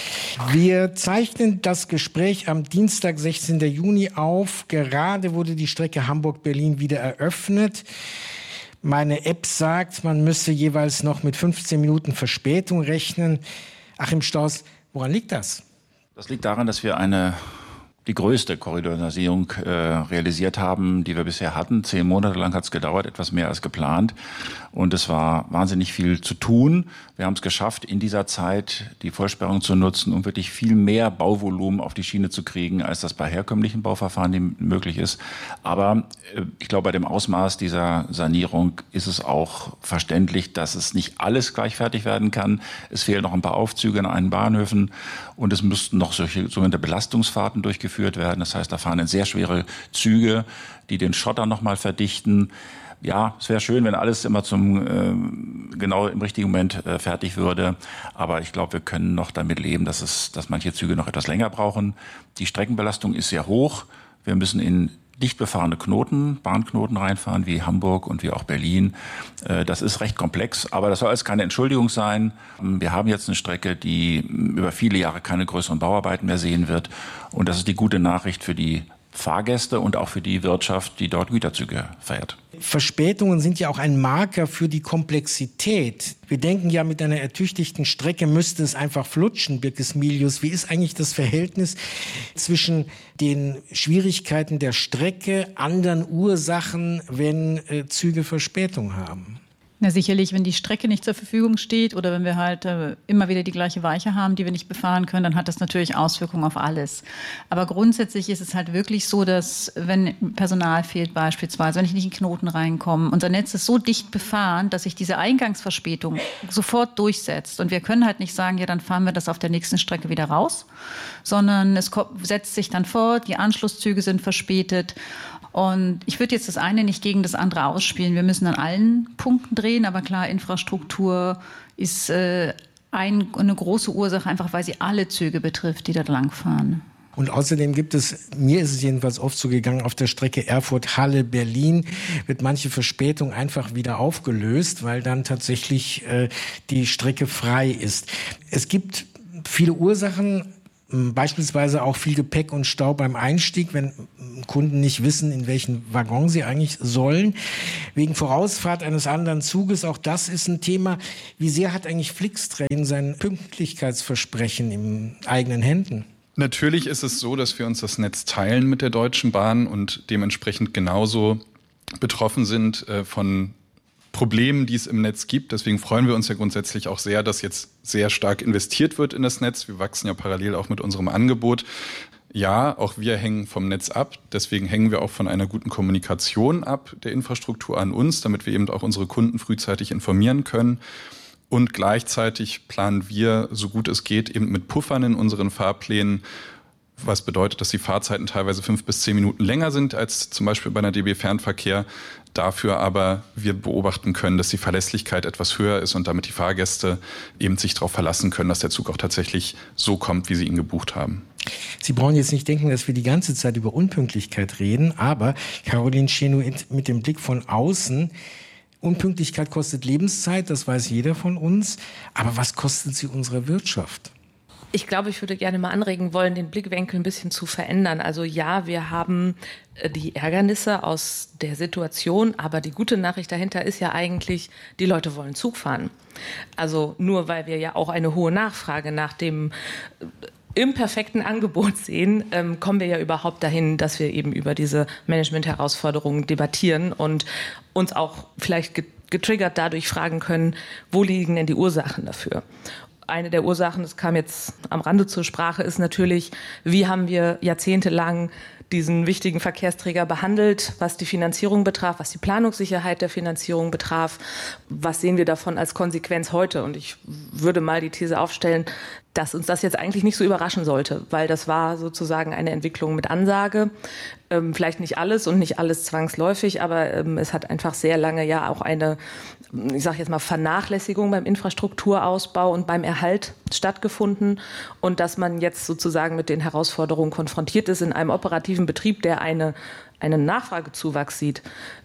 Wir zeichnen das Gespräch am Dienstag, 16. Juni auf. Gerade wurde die Strecke Hamburg-Berlin wieder eröffnet. Meine App sagt, man müsse jeweils noch mit 15 Minuten Verspätung rechnen. Achim Staus, woran liegt das? Das liegt daran, dass wir die größte Korridorisierung realisiert haben, die wir bisher hatten. 10 Monate lang hat es gedauert, etwas mehr als geplant. Und es war wahnsinnig viel zu tun. Wir haben es geschafft, in dieser Zeit die Vollsperrung zu nutzen, um wirklich viel mehr Bauvolumen auf die Schiene zu kriegen, als das bei herkömmlichen Bauverfahren möglich ist. Aber ich glaube, bei dem Ausmaß dieser Sanierung ist es auch verständlich, dass es nicht alles gleich fertig werden kann. Es fehlen noch ein paar Aufzüge an einigen Bahnhöfen und es müssten noch solche sogenannte Belastungsfahrten durchgeführt werden. Das heißt, da fahren dann sehr schwere Züge, die den Schotter noch mal verdichten. Ja, es wäre schön, wenn alles immer genau im richtigen Moment fertig würde. Aber ich glaube, wir können noch damit leben, dass manche Züge noch etwas länger brauchen. Die Streckenbelastung ist sehr hoch. Wir müssen in dicht befahrene Bahnknoten reinfahren, wie Hamburg und wie auch Berlin. Das ist recht komplex, aber das soll alles keine Entschuldigung sein. Wir haben jetzt eine Strecke, die über viele Jahre keine größeren Bauarbeiten mehr sehen wird. Und das ist die gute Nachricht für die Fahrgäste und auch für die Wirtschaft, die dort Güterzüge fährt. Verspätungen sind ja auch ein Marker für die Komplexität. Wir denken ja, mit einer ertüchtigten Strecke müsste es einfach flutschen, Birgit Milius. Wie ist eigentlich das Verhältnis zwischen den Schwierigkeiten der Strecke, anderen Ursachen, wenn Züge Verspätung haben? Na sicherlich, wenn die Strecke nicht zur Verfügung steht oder wenn wir halt immer wieder die gleiche Weiche haben, die wir nicht befahren können, dann hat das natürlich Auswirkungen auf alles. Aber grundsätzlich ist es halt wirklich so, dass wenn Personal fehlt beispielsweise, wenn ich nicht in Knoten reinkomme, unser Netz ist so dicht befahren, dass sich diese Eingangsverspätung sofort durchsetzt. Und wir können halt nicht sagen, ja, dann fahren wir das auf der nächsten Strecke wieder raus, sondern es setzt sich dann fort, die Anschlusszüge sind verspätet. Und ich würde jetzt das eine nicht gegen das andere ausspielen. Wir müssen an allen Punkten drehen, aber klar, Infrastruktur ist eine große Ursache, einfach weil sie alle Züge betrifft, die da langfahren. Und außerdem gibt es, mir ist es jedenfalls oft so gegangen, auf der Strecke Erfurt-Halle-Berlin wird manche Verspätung einfach wieder aufgelöst, weil dann tatsächlich die Strecke frei ist. Es gibt viele Ursachen, beispielsweise auch viel Gepäck und Stau beim Einstieg, wenn Kunden nicht wissen, in welchen Waggon sie eigentlich sollen. Wegen Vorausfahrt eines anderen Zuges, auch das ist ein Thema. Wie sehr hat eigentlich Flixtrain sein Pünktlichkeitsversprechen in eigenen Händen? Natürlich ist es so, dass wir uns das Netz teilen mit der Deutschen Bahn und dementsprechend genauso betroffen sind von Problemen, die es im Netz gibt. Deswegen freuen wir uns ja grundsätzlich auch sehr, dass jetzt sehr stark investiert wird in das Netz. Wir wachsen ja parallel auch mit unserem Angebot. Ja, auch wir hängen vom Netz ab. Deswegen hängen wir auch von einer guten Kommunikation ab, der Infrastruktur an uns, damit wir eben auch unsere Kunden frühzeitig informieren können. Und gleichzeitig planen wir, so gut es geht, eben mit Puffern in unseren Fahrplänen, was bedeutet, dass die Fahrzeiten teilweise 5 bis 10 Minuten länger sind als zum Beispiel bei einer DB Fernverkehr. Dafür aber wir beobachten können, dass die Verlässlichkeit etwas höher ist und damit die Fahrgäste eben sich darauf verlassen können, dass der Zug auch tatsächlich so kommt, wie sie ihn gebucht haben. Sie brauchen jetzt nicht denken, dass wir die ganze Zeit über Unpünktlichkeit reden, aber Caroline Schenow mit dem Blick von außen, Unpünktlichkeit kostet Lebenszeit, das weiß jeder von uns, aber was kostet sie unserer Wirtschaft? Ich glaube, ich würde gerne mal anregen wollen, den Blickwinkel ein bisschen zu verändern. Also ja, wir haben die Ärgernisse aus der Situation, aber die gute Nachricht dahinter ist ja eigentlich, die Leute wollen Zug fahren. Also nur weil wir ja auch eine hohe Nachfrage nach dem imperfekten Angebot sehen, kommen wir ja überhaupt dahin, dass wir eben über diese Management-Herausforderungen debattieren und uns auch vielleicht getriggert dadurch fragen können, wo liegen denn die Ursachen dafür? Eine der Ursachen, das kam jetzt am Rande zur Sprache, ist natürlich, wie haben wir jahrzehntelang diesen wichtigen Verkehrsträger behandelt, was die Finanzierung betraf, was die Planungssicherheit der Finanzierung betraf. Was sehen wir davon als Konsequenz heute? Und ich würde mal die These aufstellen, dass uns das jetzt eigentlich nicht so überraschen sollte, weil das war sozusagen eine Entwicklung mit Ansage. Vielleicht nicht alles und nicht alles zwangsläufig, aber es hat einfach sehr lange ja auch eine, ich sage jetzt mal, Vernachlässigung beim Infrastrukturausbau und beim Erhalt stattgefunden. Und dass man jetzt sozusagen mit den Herausforderungen konfrontiert ist in einem operativen Betrieb, der einen Nachfragezuwachs sieht,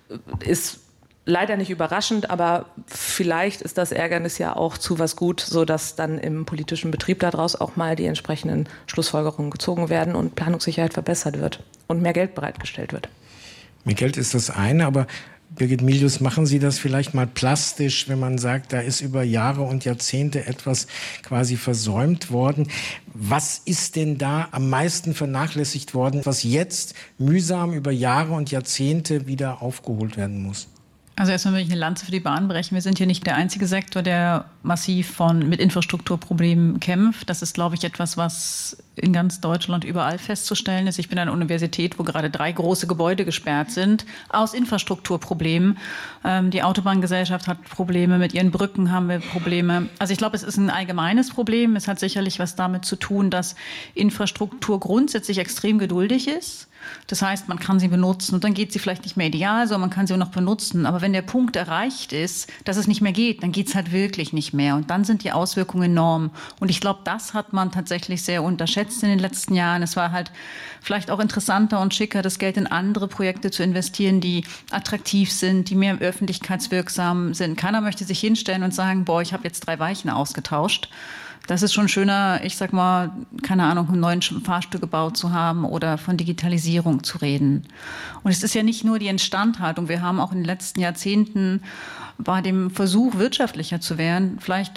ist leider nicht überraschend, aber vielleicht ist das Ärgernis ja auch zu was gut, sodass dann im politischen Betrieb daraus auch mal die entsprechenden Schlussfolgerungen gezogen werden und Planungssicherheit verbessert wird und mehr Geld bereitgestellt wird. Mehr Geld ist das eine, aber Birgit Milius, machen Sie das vielleicht mal plastisch, wenn man sagt, da ist über Jahre und Jahrzehnte etwas quasi versäumt worden. Was ist denn da am meisten vernachlässigt worden, was jetzt mühsam über Jahre und Jahrzehnte wieder aufgeholt werden muss? Also erstmal will ich eine Lanze für die Bahn brechen. Wir sind hier nicht der einzige Sektor, der massiv mit Infrastrukturproblemen kämpft. Das ist, glaube ich, etwas, was in ganz Deutschland überall festzustellen ist. Ich bin an einer Universität, wo gerade 3 große Gebäude gesperrt sind, aus Infrastrukturproblemen. Die Autobahngesellschaft hat Probleme, mit ihren Brücken haben wir Probleme. Also ich glaube, es ist ein allgemeines Problem. Es hat sicherlich was damit zu tun, dass Infrastruktur grundsätzlich extrem geduldig ist. Das heißt, man kann sie benutzen und dann geht sie vielleicht nicht mehr ideal, sondern man kann sie auch noch benutzen. Aber wenn der Punkt erreicht ist, dass es nicht mehr geht, dann geht es halt wirklich nicht mehr. Und dann sind die Auswirkungen enorm. Und ich glaube, das hat man tatsächlich sehr unterschätzt in den letzten Jahren. Es war halt vielleicht auch interessanter und schicker, das Geld in andere Projekte zu investieren, die attraktiv sind, die mehr öffentlichkeitswirksam sind. Keiner möchte sich hinstellen und sagen, boah, ich habe jetzt 3 Weichen ausgetauscht. Das ist schon schöner, ich sag mal, keine Ahnung, einen neuen Fahrstuhl gebaut zu haben oder von Digitalisierung zu reden. Und es ist ja nicht nur die Instandhaltung. Wir haben auch in den letzten Jahrzehnten bei dem Versuch, wirtschaftlicher zu werden, vielleicht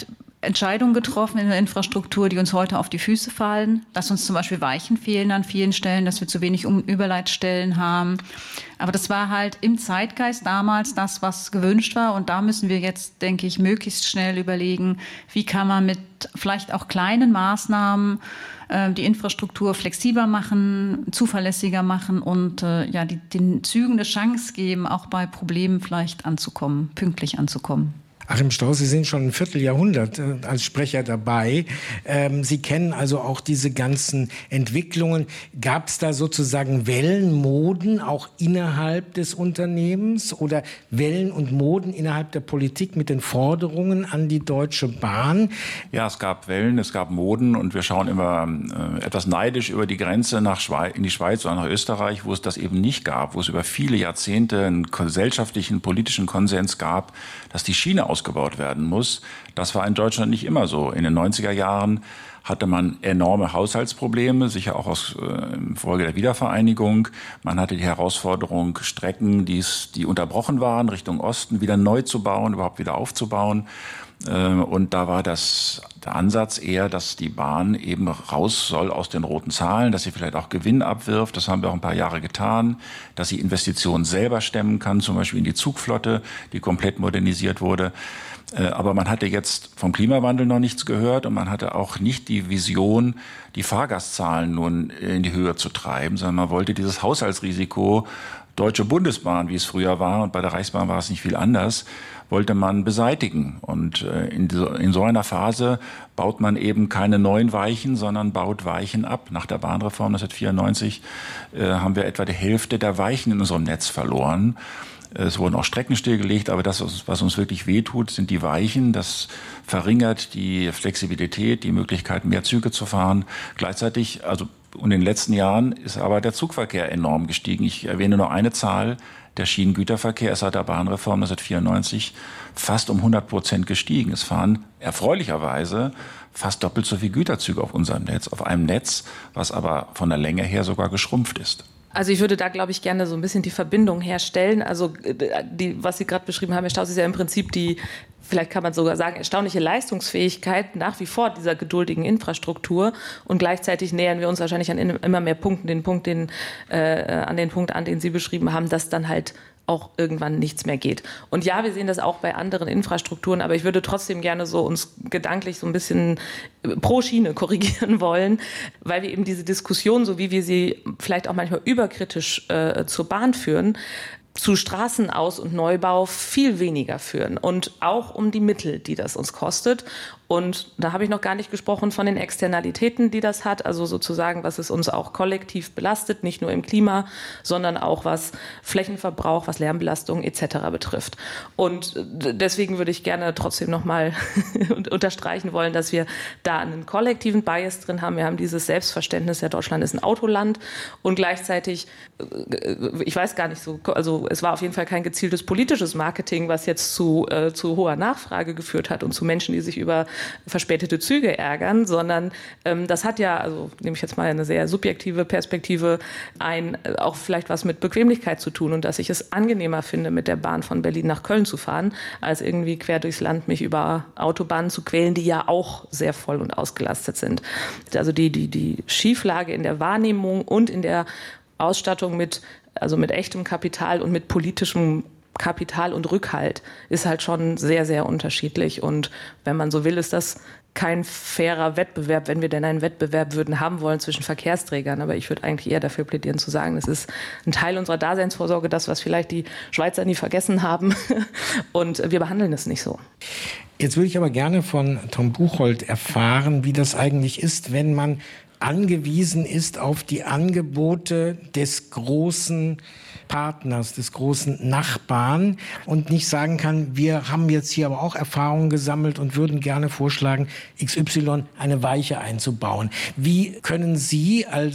Entscheidungen getroffen in der Infrastruktur, die uns heute auf die Füße fallen, dass uns zum Beispiel Weichen fehlen an vielen Stellen, dass wir zu wenig Überleitstellen haben. Aber das war halt im Zeitgeist damals das, was gewünscht war. Und da müssen wir jetzt, denke ich, möglichst schnell überlegen, wie kann man mit vielleicht auch kleinen Maßnahmen die Infrastruktur flexibler machen, zuverlässiger machen und den Zügen eine Chance geben, auch bei Problemen vielleicht anzukommen, pünktlich anzukommen. Achim Strauß, Sie sind schon ein Vierteljahrhundert als Sprecher dabei. Sie kennen also auch diese ganzen Entwicklungen. Gab es da sozusagen Wellen, Moden auch innerhalb des Unternehmens oder Wellen und Moden innerhalb der Politik mit den Forderungen an die Deutsche Bahn? Ja, es gab Wellen, es gab Moden und wir schauen immer etwas neidisch über die Grenze in die Schweiz oder nach Österreich, wo es das eben nicht gab, wo es über viele Jahrzehnte einen gesellschaftlichen, politischen Konsens gab, dass die Schiene ausgebaut werden muss. Das war in Deutschland nicht immer so. In den 90er Jahren hatte man enorme Haushaltsprobleme, sicher auch aus Folge der Wiedervereinigung. Man hatte die Herausforderung, Strecken, die unterbrochen waren, Richtung Osten, wieder neu zu bauen, überhaupt wieder aufzubauen. Und da war der Ansatz eher, dass die Bahn eben raus soll aus den roten Zahlen, dass sie vielleicht auch Gewinn abwirft. Das haben wir auch ein paar Jahre getan. Dass sie Investitionen selber stemmen kann, zum Beispiel in die Zugflotte, die komplett modernisiert wurde. Aber man hatte jetzt vom Klimawandel noch nichts gehört und man hatte auch nicht die Vision, die Fahrgastzahlen nun in die Höhe zu treiben, sondern man wollte dieses Haushaltsrisiko Deutsche Bundesbahn, wie es früher war, und bei der Reichsbahn war es nicht viel anders, wollte man beseitigen. Und in so einer Phase baut man eben keine neuen Weichen, sondern baut Weichen ab. Nach der Bahnreform 1994 haben wir etwa die Hälfte der Weichen in unserem Netz verloren. Es wurden auch Strecken stillgelegt, aber das, was uns wirklich wehtut, sind die Weichen. Das verringert die Flexibilität, die Möglichkeit, mehr Züge zu fahren. Gleichzeitig, in den letzten Jahren ist aber der Zugverkehr enorm gestiegen. Ich erwähne nur eine Zahl. Der Schienengüterverkehr ist seit der Bahnreform 1994 fast um 100% gestiegen. Es fahren erfreulicherweise fast doppelt so viele Güterzüge auf unserem Netz, auf einem Netz, was aber von der Länge her sogar geschrumpft ist. Also ich würde da, glaube ich, gerne so ein bisschen die Verbindung herstellen. Also was Sie gerade beschrieben haben, Herr Strauß, ist ja im Prinzip die, vielleicht kann man sogar sagen, erstaunliche Leistungsfähigkeit nach wie vor dieser geduldigen Infrastruktur. Und gleichzeitig nähern wir uns wahrscheinlich an immer mehr Punkten, an den Punkt an, den Sie beschrieben haben, dass dann halt auch irgendwann nichts mehr geht. Und ja, wir sehen das auch bei anderen Infrastrukturen, aber ich würde trotzdem gerne so uns gedanklich so ein bisschen pro Schiene korrigieren wollen, weil wir eben diese Diskussion, so wie wir sie vielleicht auch manchmal überkritisch zur Bahn führen, zu Straßenaus- und Neubau viel weniger führen und auch um die Mittel, die das uns kostet. Und da habe ich noch gar nicht gesprochen von den Externalitäten, die das hat, also sozusagen, was es uns auch kollektiv belastet, nicht nur im Klima, sondern auch was Flächenverbrauch, was Lärmbelastung etc. betrifft. Und deswegen würde ich gerne trotzdem nochmal unterstreichen wollen, dass wir da einen kollektiven Bias drin haben. Wir haben dieses Selbstverständnis, ja, Deutschland ist ein Autoland und gleichzeitig, ich weiß gar nicht so, also es war auf jeden Fall kein gezieltes politisches Marketing, was jetzt zu hoher Nachfrage geführt hat und zu Menschen, die sich über verspätete Züge ärgern, sondern das hat ja, also nehme ich jetzt mal eine sehr subjektive Perspektive ein, auch vielleicht was mit Bequemlichkeit zu tun und dass ich es angenehmer finde, mit der Bahn von Berlin nach Köln zu fahren, als irgendwie quer durchs Land mich über Autobahnen zu quälen, die ja auch sehr voll und ausgelastet sind. Also die Schieflage in der Wahrnehmung und in der Ausstattung mit echtem Kapital und mit politischem Kapital und Rückhalt ist halt schon sehr, sehr unterschiedlich. Und wenn man so will, ist das kein fairer Wettbewerb, wenn wir denn einen Wettbewerb würden haben wollen zwischen Verkehrsträgern. Aber ich würde eigentlich eher dafür plädieren zu sagen, es ist ein Teil unserer Daseinsvorsorge, das, was vielleicht die Schweizer nie vergessen haben. Und wir behandeln es nicht so. Jetzt würde ich aber gerne von Tom Buchholz erfahren, wie das eigentlich ist, wenn man angewiesen ist auf die Angebote des großen Partners, des großen Nachbarn und nicht sagen kann, wir haben jetzt hier aber auch Erfahrungen gesammelt und würden gerne vorschlagen, XY eine Weiche einzubauen. Wie können Sie als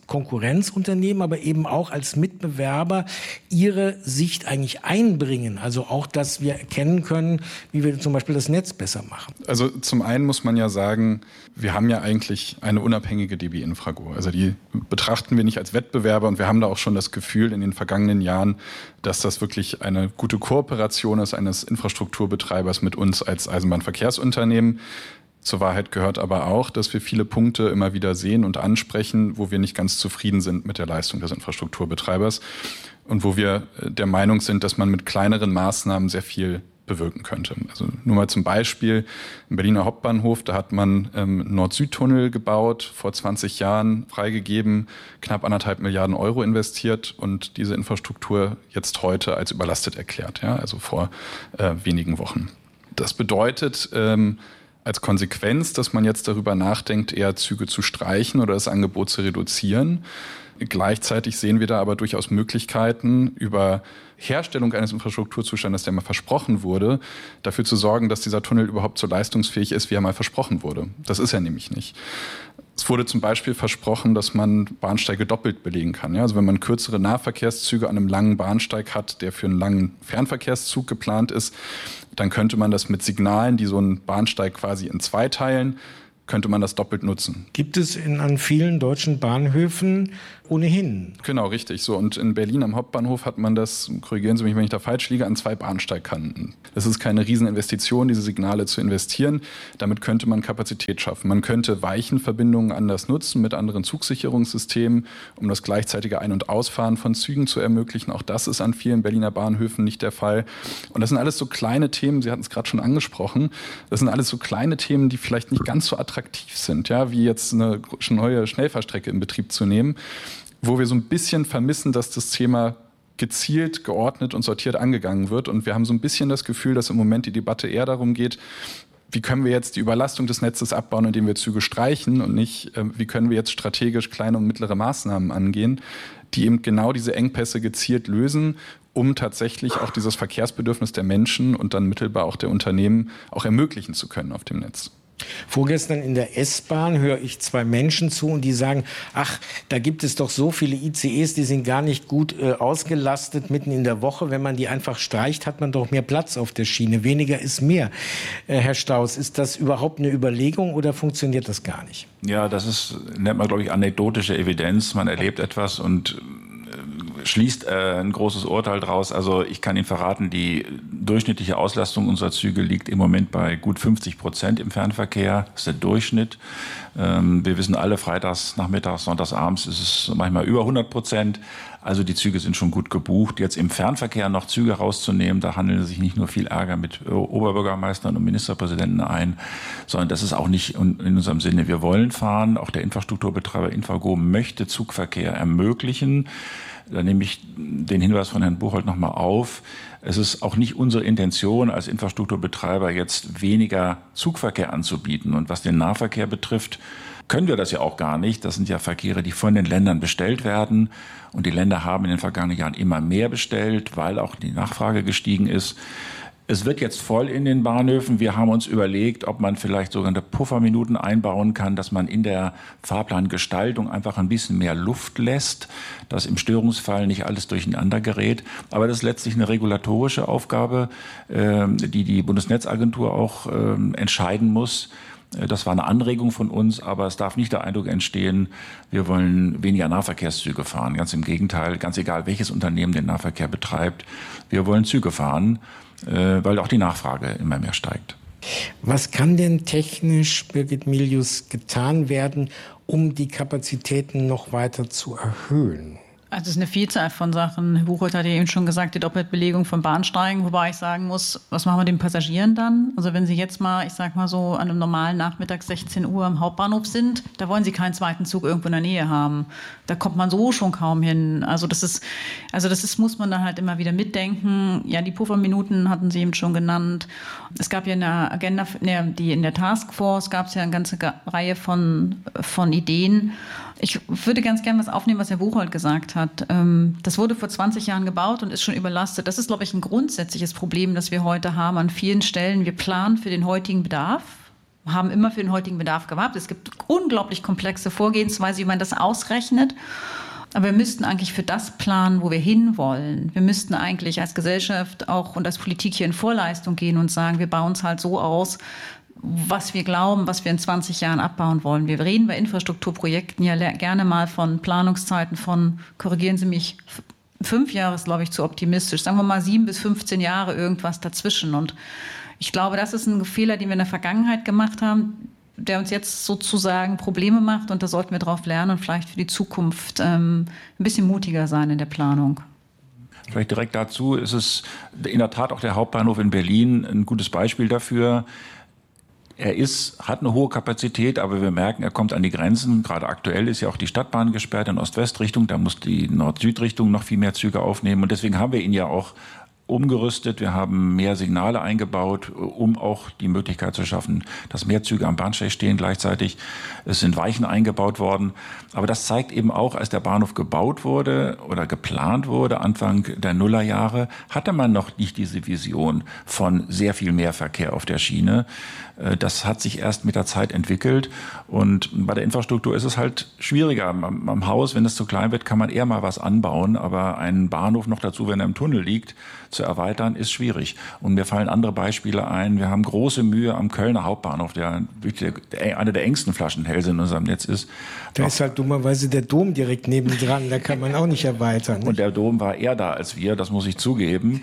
Konkurrenzunternehmen, aber eben auch als Mitbewerber ihre Sicht eigentlich einbringen. Also auch, dass wir erkennen können, wie wir zum Beispiel das Netz besser machen. Also zum einen muss man ja sagen, wir haben ja eigentlich eine unabhängige DB Infrago. Also die betrachten wir nicht als Wettbewerber und wir haben da auch schon das Gefühl in den vergangenen Jahren, dass das wirklich eine gute Kooperation ist eines Infrastrukturbetreibers mit uns als Eisenbahnverkehrsunternehmen. Zur Wahrheit gehört aber auch, dass wir viele Punkte immer wieder sehen und ansprechen, wo wir nicht ganz zufrieden sind mit der Leistung des Infrastrukturbetreibers und wo wir der Meinung sind, dass man mit kleineren Maßnahmen sehr viel bewirken könnte. Also nur mal zum Beispiel im Berliner Hauptbahnhof, da hat man Nord-Süd-Tunnel gebaut, vor 20 Jahren freigegeben, knapp 1,5 Milliarden Euro investiert und diese Infrastruktur jetzt heute als überlastet erklärt, ja, also vor wenigen Wochen. Das bedeutet als Konsequenz, dass man jetzt darüber nachdenkt, eher Züge zu streichen oder das Angebot zu reduzieren. Gleichzeitig sehen wir da aber durchaus Möglichkeiten, über Herstellung eines Infrastrukturzustandes, der mal versprochen wurde, dafür zu sorgen, dass dieser Tunnel überhaupt so leistungsfähig ist, wie er mal versprochen wurde. Das ist er nämlich nicht. Es wurde zum Beispiel versprochen, dass man Bahnsteige doppelt belegen kann. Ja, also wenn man kürzere Nahverkehrszüge an einem langen Bahnsteig hat, der für einen langen Fernverkehrszug geplant ist, dann könnte man das mit Signalen, die so einen Bahnsteig quasi in zwei teilen, könnte man das doppelt nutzen. Gibt es an vielen deutschen Bahnhöfen ohnehin. Genau, richtig. So, und in Berlin am Hauptbahnhof hat man das, korrigieren Sie mich, wenn ich da falsch liege, an 2 Bahnsteigkanten. Es ist keine Rieseninvestition, diese Signale zu investieren. Damit könnte man Kapazität schaffen. Man könnte Weichenverbindungen anders nutzen mit anderen Zugsicherungssystemen, um das gleichzeitige Ein- und Ausfahren von Zügen zu ermöglichen. Auch das ist an vielen Berliner Bahnhöfen nicht der Fall. Und das sind alles so kleine Themen, Sie hatten es gerade schon angesprochen, das sind alles so kleine Themen, die vielleicht nicht ganz so attraktiv sind, ja, wie jetzt eine neue Schnellfahrstrecke in Betrieb zu nehmen, wo wir so ein bisschen vermissen, dass das Thema gezielt, geordnet und sortiert angegangen wird. Und wir haben so ein bisschen das Gefühl, dass im Moment die Debatte eher darum geht, wie können wir jetzt die Überlastung des Netzes abbauen, indem wir Züge streichen und nicht, wie können wir jetzt strategisch kleine und mittlere Maßnahmen angehen, die eben genau diese Engpässe gezielt lösen, um tatsächlich auch dieses Verkehrsbedürfnis der Menschen und dann mittelbar auch der Unternehmen auch ermöglichen zu können auf dem Netz. Vorgestern in der S-Bahn höre ich 2 Menschen zu und die sagen, ach, da gibt es doch so viele ICEs, die sind gar nicht gut ausgelastet mitten in der Woche. Wenn man die einfach streicht, hat man doch mehr Platz auf der Schiene. Weniger ist mehr. Herr Staus, ist das überhaupt eine Überlegung oder funktioniert das gar nicht? Ja, das nennt man, glaube ich, anekdotische Evidenz. Man erlebt etwas und schließt ein großes Urteil draus. Also ich kann Ihnen verraten, die durchschnittliche Auslastung unserer Züge liegt im Moment bei gut 50% im Fernverkehr. Das ist der Durchschnitt. Wir wissen alle, freitags, nachmittags, sonntags, abends ist es manchmal über 100%. Also die Züge sind schon gut gebucht. Jetzt im Fernverkehr noch Züge rauszunehmen, da handeln sich nicht nur viel Ärger mit Oberbürgermeistern und Ministerpräsidenten ein, sondern das ist auch nicht in unserem Sinne. Wir wollen fahren. Auch der Infrastrukturbetreiber Infrago möchte Zugverkehr ermöglichen. Da nehme ich den Hinweis von Herrn Buchholz nochmal auf. Es ist auch nicht unsere Intention, als Infrastrukturbetreiber jetzt weniger Zugverkehr anzubieten. Und was den Nahverkehr betrifft, können wir das ja auch gar nicht. Das sind ja Verkehre, die von den Ländern bestellt werden. Und die Länder haben in den vergangenen Jahren immer mehr bestellt, weil auch die Nachfrage gestiegen ist. Es wird jetzt voll in den Bahnhöfen. Wir haben uns überlegt, ob man vielleicht sogenannte Pufferminuten einbauen kann, dass man in der Fahrplangestaltung einfach ein bisschen mehr Luft lässt, dass im Störungsfall nicht alles durcheinander gerät. Aber das ist letztlich eine regulatorische Aufgabe, die die Bundesnetzagentur auch entscheiden muss. Das war eine Anregung von uns, aber es darf nicht der Eindruck entstehen, wir wollen weniger Nahverkehrszüge fahren. Ganz im Gegenteil, ganz egal, welches Unternehmen den Nahverkehr betreibt. Wir wollen Züge fahren, weil auch die Nachfrage immer mehr steigt. Was kann denn technisch, Birgit Milius, getan werden, um die Kapazitäten noch weiter zu erhöhen? Also es ist eine Vielzahl von Sachen. Herr Buchholz hat ja eben schon gesagt, die Doppelbelegung von Bahnsteigen, wobei ich sagen muss, was machen wir den Passagieren dann? Also wenn Sie jetzt mal, ich sag mal so, an einem normalen Nachmittag 16 Uhr am Hauptbahnhof sind, da wollen Sie keinen zweiten Zug irgendwo in der Nähe haben. Da kommt man so schon kaum hin. Also das muss man dann halt immer wieder mitdenken. Ja, die Pufferminuten hatten Sie eben schon genannt. Es gab ja in der Agenda, in der Taskforce gab es ja eine ganze Reihe von Ideen. Ich würde ganz gerne was aufnehmen, was Herr Buchholz gesagt hat. Das wurde vor 20 Jahren gebaut und ist schon überlastet. Das ist, glaube ich, ein grundsätzliches Problem, das wir heute haben an vielen Stellen. Wir planen für den heutigen Bedarf. haben immer für den heutigen Bedarf gewartet. Es gibt unglaublich komplexe Vorgehensweise, wie man das ausrechnet. Aber wir müssten eigentlich für das planen, wo wir hinwollen. Wir müssten eigentlich als Gesellschaft auch und als Politik hier in Vorleistung gehen und sagen, wir bauen es halt so aus, was wir glauben, was wir in 20 Jahren abbauen wollen. Wir reden bei Infrastrukturprojekten ja gerne mal von Planungszeiten von, korrigieren Sie mich, 5 Jahre ist, glaube ich, zu optimistisch. Sagen wir mal 7 bis 15 Jahre, irgendwas dazwischen. Und ich glaube, das ist ein Fehler, den wir in der Vergangenheit gemacht haben, der uns jetzt sozusagen Probleme macht. Und da sollten wir drauf lernen und vielleicht für die Zukunft ein bisschen mutiger sein in der Planung. Vielleicht direkt dazu ist es in der Tat auch der Hauptbahnhof in Berlin ein gutes Beispiel dafür. Er hat eine hohe Kapazität, aber wir merken, er kommt an die Grenzen. Gerade aktuell ist ja auch die Stadtbahn gesperrt in Ost-West-Richtung. Da muss die Nord-Süd-Richtung noch viel mehr Züge aufnehmen. Und deswegen haben wir ihn ja auch umgerüstet. Wir haben mehr Signale eingebaut, um auch die Möglichkeit zu schaffen, dass mehr Züge am Bahnsteig stehen gleichzeitig. Es sind Weichen eingebaut worden. Aber das zeigt eben auch, als der Bahnhof gebaut wurde oder geplant wurde, Anfang der Nullerjahre, hatte man noch nicht diese Vision von sehr viel mehr Verkehr auf der Schiene. Das hat sich erst mit der Zeit entwickelt. Und bei der Infrastruktur ist es halt schwieriger. Am Haus, wenn es zu klein wird, kann man eher mal was anbauen. Aber einen Bahnhof noch dazu, wenn er im Tunnel liegt, zu erweitern, ist schwierig. Und mir fallen andere Beispiele ein. Wir haben große Mühe am Kölner Hauptbahnhof, der eine der engsten Flaschenhälse in unserem Netz ist. Da ist halt dummerweise der Dom direkt nebendran, da kann man auch nicht erweitern. Nicht? Und der Dom war eher da als wir, das muss ich zugeben.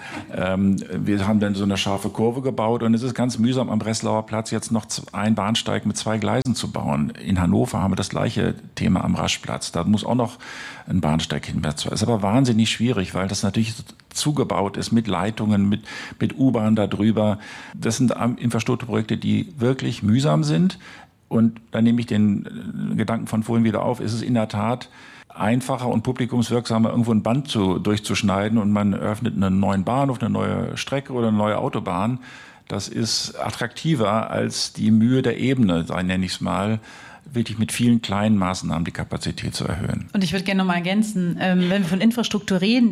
Wir haben dann so eine scharfe Kurve gebaut und es ist ganz mühsam am Breslauer Platz jetzt noch einen Bahnsteig mit 2 Gleisen zu bauen. In Hannover haben wir das gleiche Thema am Raschplatz. Da muss auch noch ein Bahnsteig hin. Das ist aber wahnsinnig schwierig, weil das natürlich zugebaut ist mit Leitungen, mit U-Bahn da drüber. Das sind Infrastrukturprojekte, die wirklich mühsam sind. Und da nehme ich den Gedanken von vorhin wieder auf. Ist es in der Tat einfacher und publikumswirksamer, irgendwo ein Band durchzuschneiden und man eröffnet einen neuen Bahnhof, eine neue Strecke oder eine neue Autobahn. Das ist attraktiver als die Mühe der Ebene, nenne ich es mal, wirklich mit vielen kleinen Maßnahmen die Kapazität zu erhöhen. Und ich würde gerne noch mal ergänzen, wenn wir von Infrastruktur reden,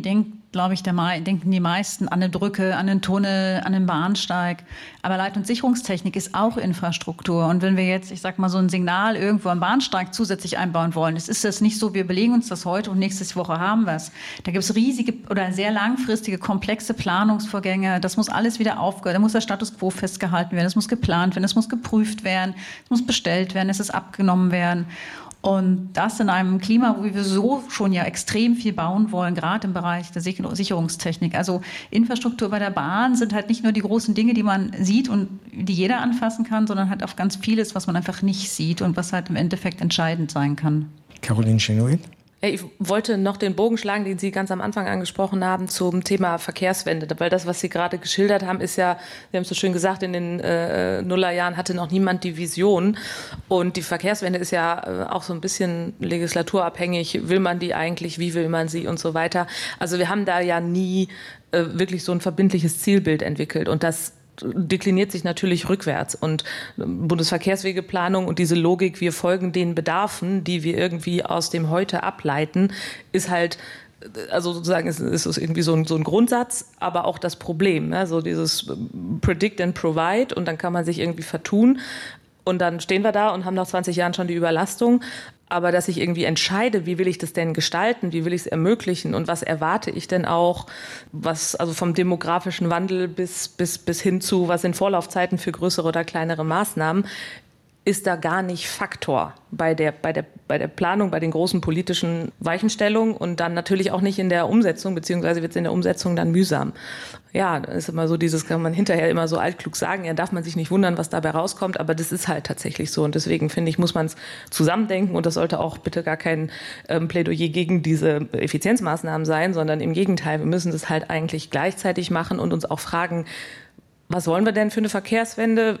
denken die meisten an eine Brücke, an einen Tunnel, an einen Bahnsteig. Aber Leit- und Sicherungstechnik ist auch Infrastruktur. Und wenn wir jetzt, ich sag mal, so ein Signal irgendwo am Bahnsteig zusätzlich einbauen wollen, ist das nicht so, wir belegen uns das heute und nächste Woche haben wir es. Da gibt es riesige oder sehr langfristige, komplexe Planungsvorgänge. Das muss alles wieder aufgehört. Da muss der Status quo festgehalten werden. Es muss geplant werden, es muss geprüft werden, es muss bestellt werden, es ist abgenommen werden. Und das in einem Klima, wo wir so schon ja extrem viel bauen wollen, gerade im Bereich der Sicherungstechnik. Also Infrastruktur bei der Bahn sind halt nicht nur die großen Dinge, die man sieht und die jeder anfassen kann, sondern halt auch ganz vieles, was man einfach nicht sieht und was halt im Endeffekt entscheidend sein kann. Caroline Schenoid? Ich wollte noch den Bogen schlagen, den Sie ganz am Anfang angesprochen haben, zum Thema Verkehrswende. Weil das, was Sie gerade geschildert haben, ist ja, Sie haben es so schön gesagt, in den Nullerjahren hatte noch niemand die Vision. Und die Verkehrswende ist ja auch so ein bisschen legislaturabhängig. Will man die eigentlich? Wie will man sie? Und so weiter. Also wir haben da ja nie wirklich so ein verbindliches Zielbild entwickelt. Und das dekliniert sich natürlich rückwärts und Bundesverkehrswegeplanung und diese Logik, wir folgen den Bedarfen, die wir irgendwie aus dem Heute ableiten, ist halt, also sozusagen ist es irgendwie so ein Grundsatz, aber auch das Problem, ne? So dieses Predict and Provide und dann kann man sich irgendwie vertun und dann stehen wir da und haben nach 20 Jahren schon die Überlastung. Aber dass ich irgendwie entscheide, wie will ich das denn gestalten, wie will ich es ermöglichen und was erwarte ich denn auch, was also vom demografischen Wandel bis hin zu, was sind Vorlaufzeiten für größere oder kleinere Maßnahmen, ist da gar nicht Faktor bei der Planung, bei den großen politischen Weichenstellungen und dann natürlich auch nicht in der Umsetzung, beziehungsweise wird es in der Umsetzung dann mühsam. Ja, das ist immer so kann man hinterher immer so altklug sagen, ja, darf man sich nicht wundern, was dabei rauskommt, aber das ist halt tatsächlich so und deswegen finde ich, muss man es zusammendenken und das sollte auch bitte gar kein Plädoyer gegen diese Effizienzmaßnahmen sein, sondern im Gegenteil, wir müssen das halt eigentlich gleichzeitig machen und uns auch fragen, was wollen wir denn für eine Verkehrswende?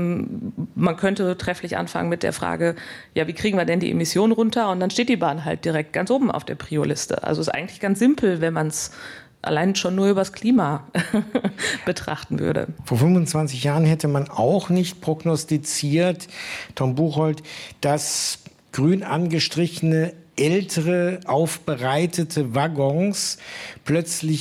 Man könnte trefflich anfangen mit der Frage, ja, wie kriegen wir denn die Emissionen runter? Und dann steht die Bahn halt direkt ganz oben auf der Prio-Liste. Also ist eigentlich ganz simpel, wenn man es allein schon nur übers Klima betrachten würde. Vor 25 Jahren hätte man auch nicht prognostiziert, Tom Buchholz, dass grün angestrichene, ältere, aufbereitete Waggons plötzlich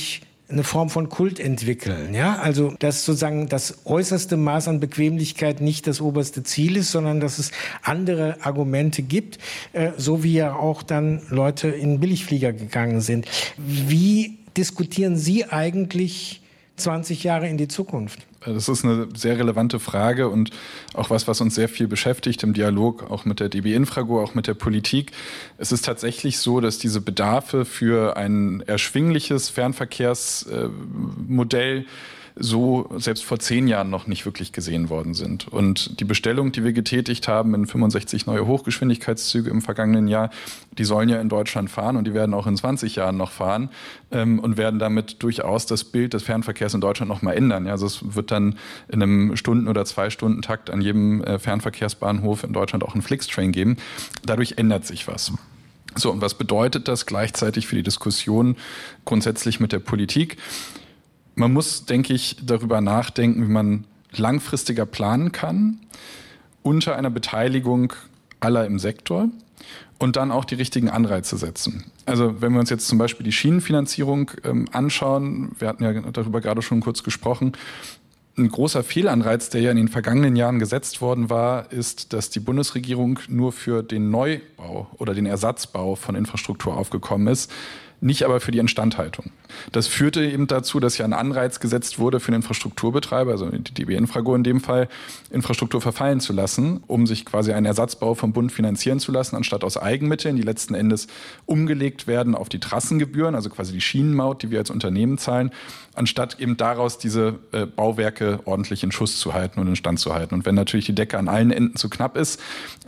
eine Form von Kult entwickeln. Ja? Also dass sozusagen das äußerste Maß an Bequemlichkeit nicht das oberste Ziel ist, sondern dass es andere Argumente gibt, so wie ja auch dann Leute in Billigflieger gegangen sind. Wie diskutieren Sie eigentlich 20 Jahre in die Zukunft? Das ist eine sehr relevante Frage und auch was uns sehr viel beschäftigt im Dialog, auch mit der DB Infrago, auch mit der Politik. Es ist tatsächlich so, dass diese Bedarfe für ein erschwingliches Fernverkehrsmodell so selbst vor 10 Jahren noch nicht wirklich gesehen worden sind. Und die Bestellung, die wir getätigt haben in 65 neue Hochgeschwindigkeitszüge im vergangenen Jahr, die sollen ja in Deutschland fahren und die werden auch in 20 Jahren noch fahren und werden damit durchaus das Bild des Fernverkehrs in Deutschland noch mal ändern. Ja, also es wird dann in einem Stunden- oder 2-Stunden-Takt an jedem Fernverkehrsbahnhof in Deutschland auch einen Flixtrain geben. Dadurch ändert sich was. So, und was bedeutet das gleichzeitig für die Diskussion grundsätzlich mit der Politik? Man muss, denke ich, darüber nachdenken, wie man langfristiger planen kann, unter einer Beteiligung aller im Sektor und dann auch die richtigen Anreize setzen. Also wenn wir uns jetzt zum Beispiel die Schienenfinanzierung anschauen, wir hatten ja darüber gerade schon kurz gesprochen, ein großer Fehlanreiz, der ja in den vergangenen Jahren gesetzt worden war, ist, dass die Bundesregierung nur für den Neubau oder den Ersatzbau von Infrastruktur aufgekommen ist, nicht aber für die Instandhaltung. Das führte eben dazu, dass ja ein Anreiz gesetzt wurde für den Infrastrukturbetreiber, also die DB Infrago in dem Fall, Infrastruktur verfallen zu lassen, um sich quasi einen Ersatzbau vom Bund finanzieren zu lassen, anstatt aus Eigenmitteln, die letzten Endes umgelegt werden auf die Trassengebühren, also quasi die Schienenmaut, die wir als Unternehmen zahlen, anstatt eben daraus diese Bauwerke ordentlich in Schuss zu halten und in Stand zu halten. Und wenn natürlich die Decke an allen Enden zu knapp ist,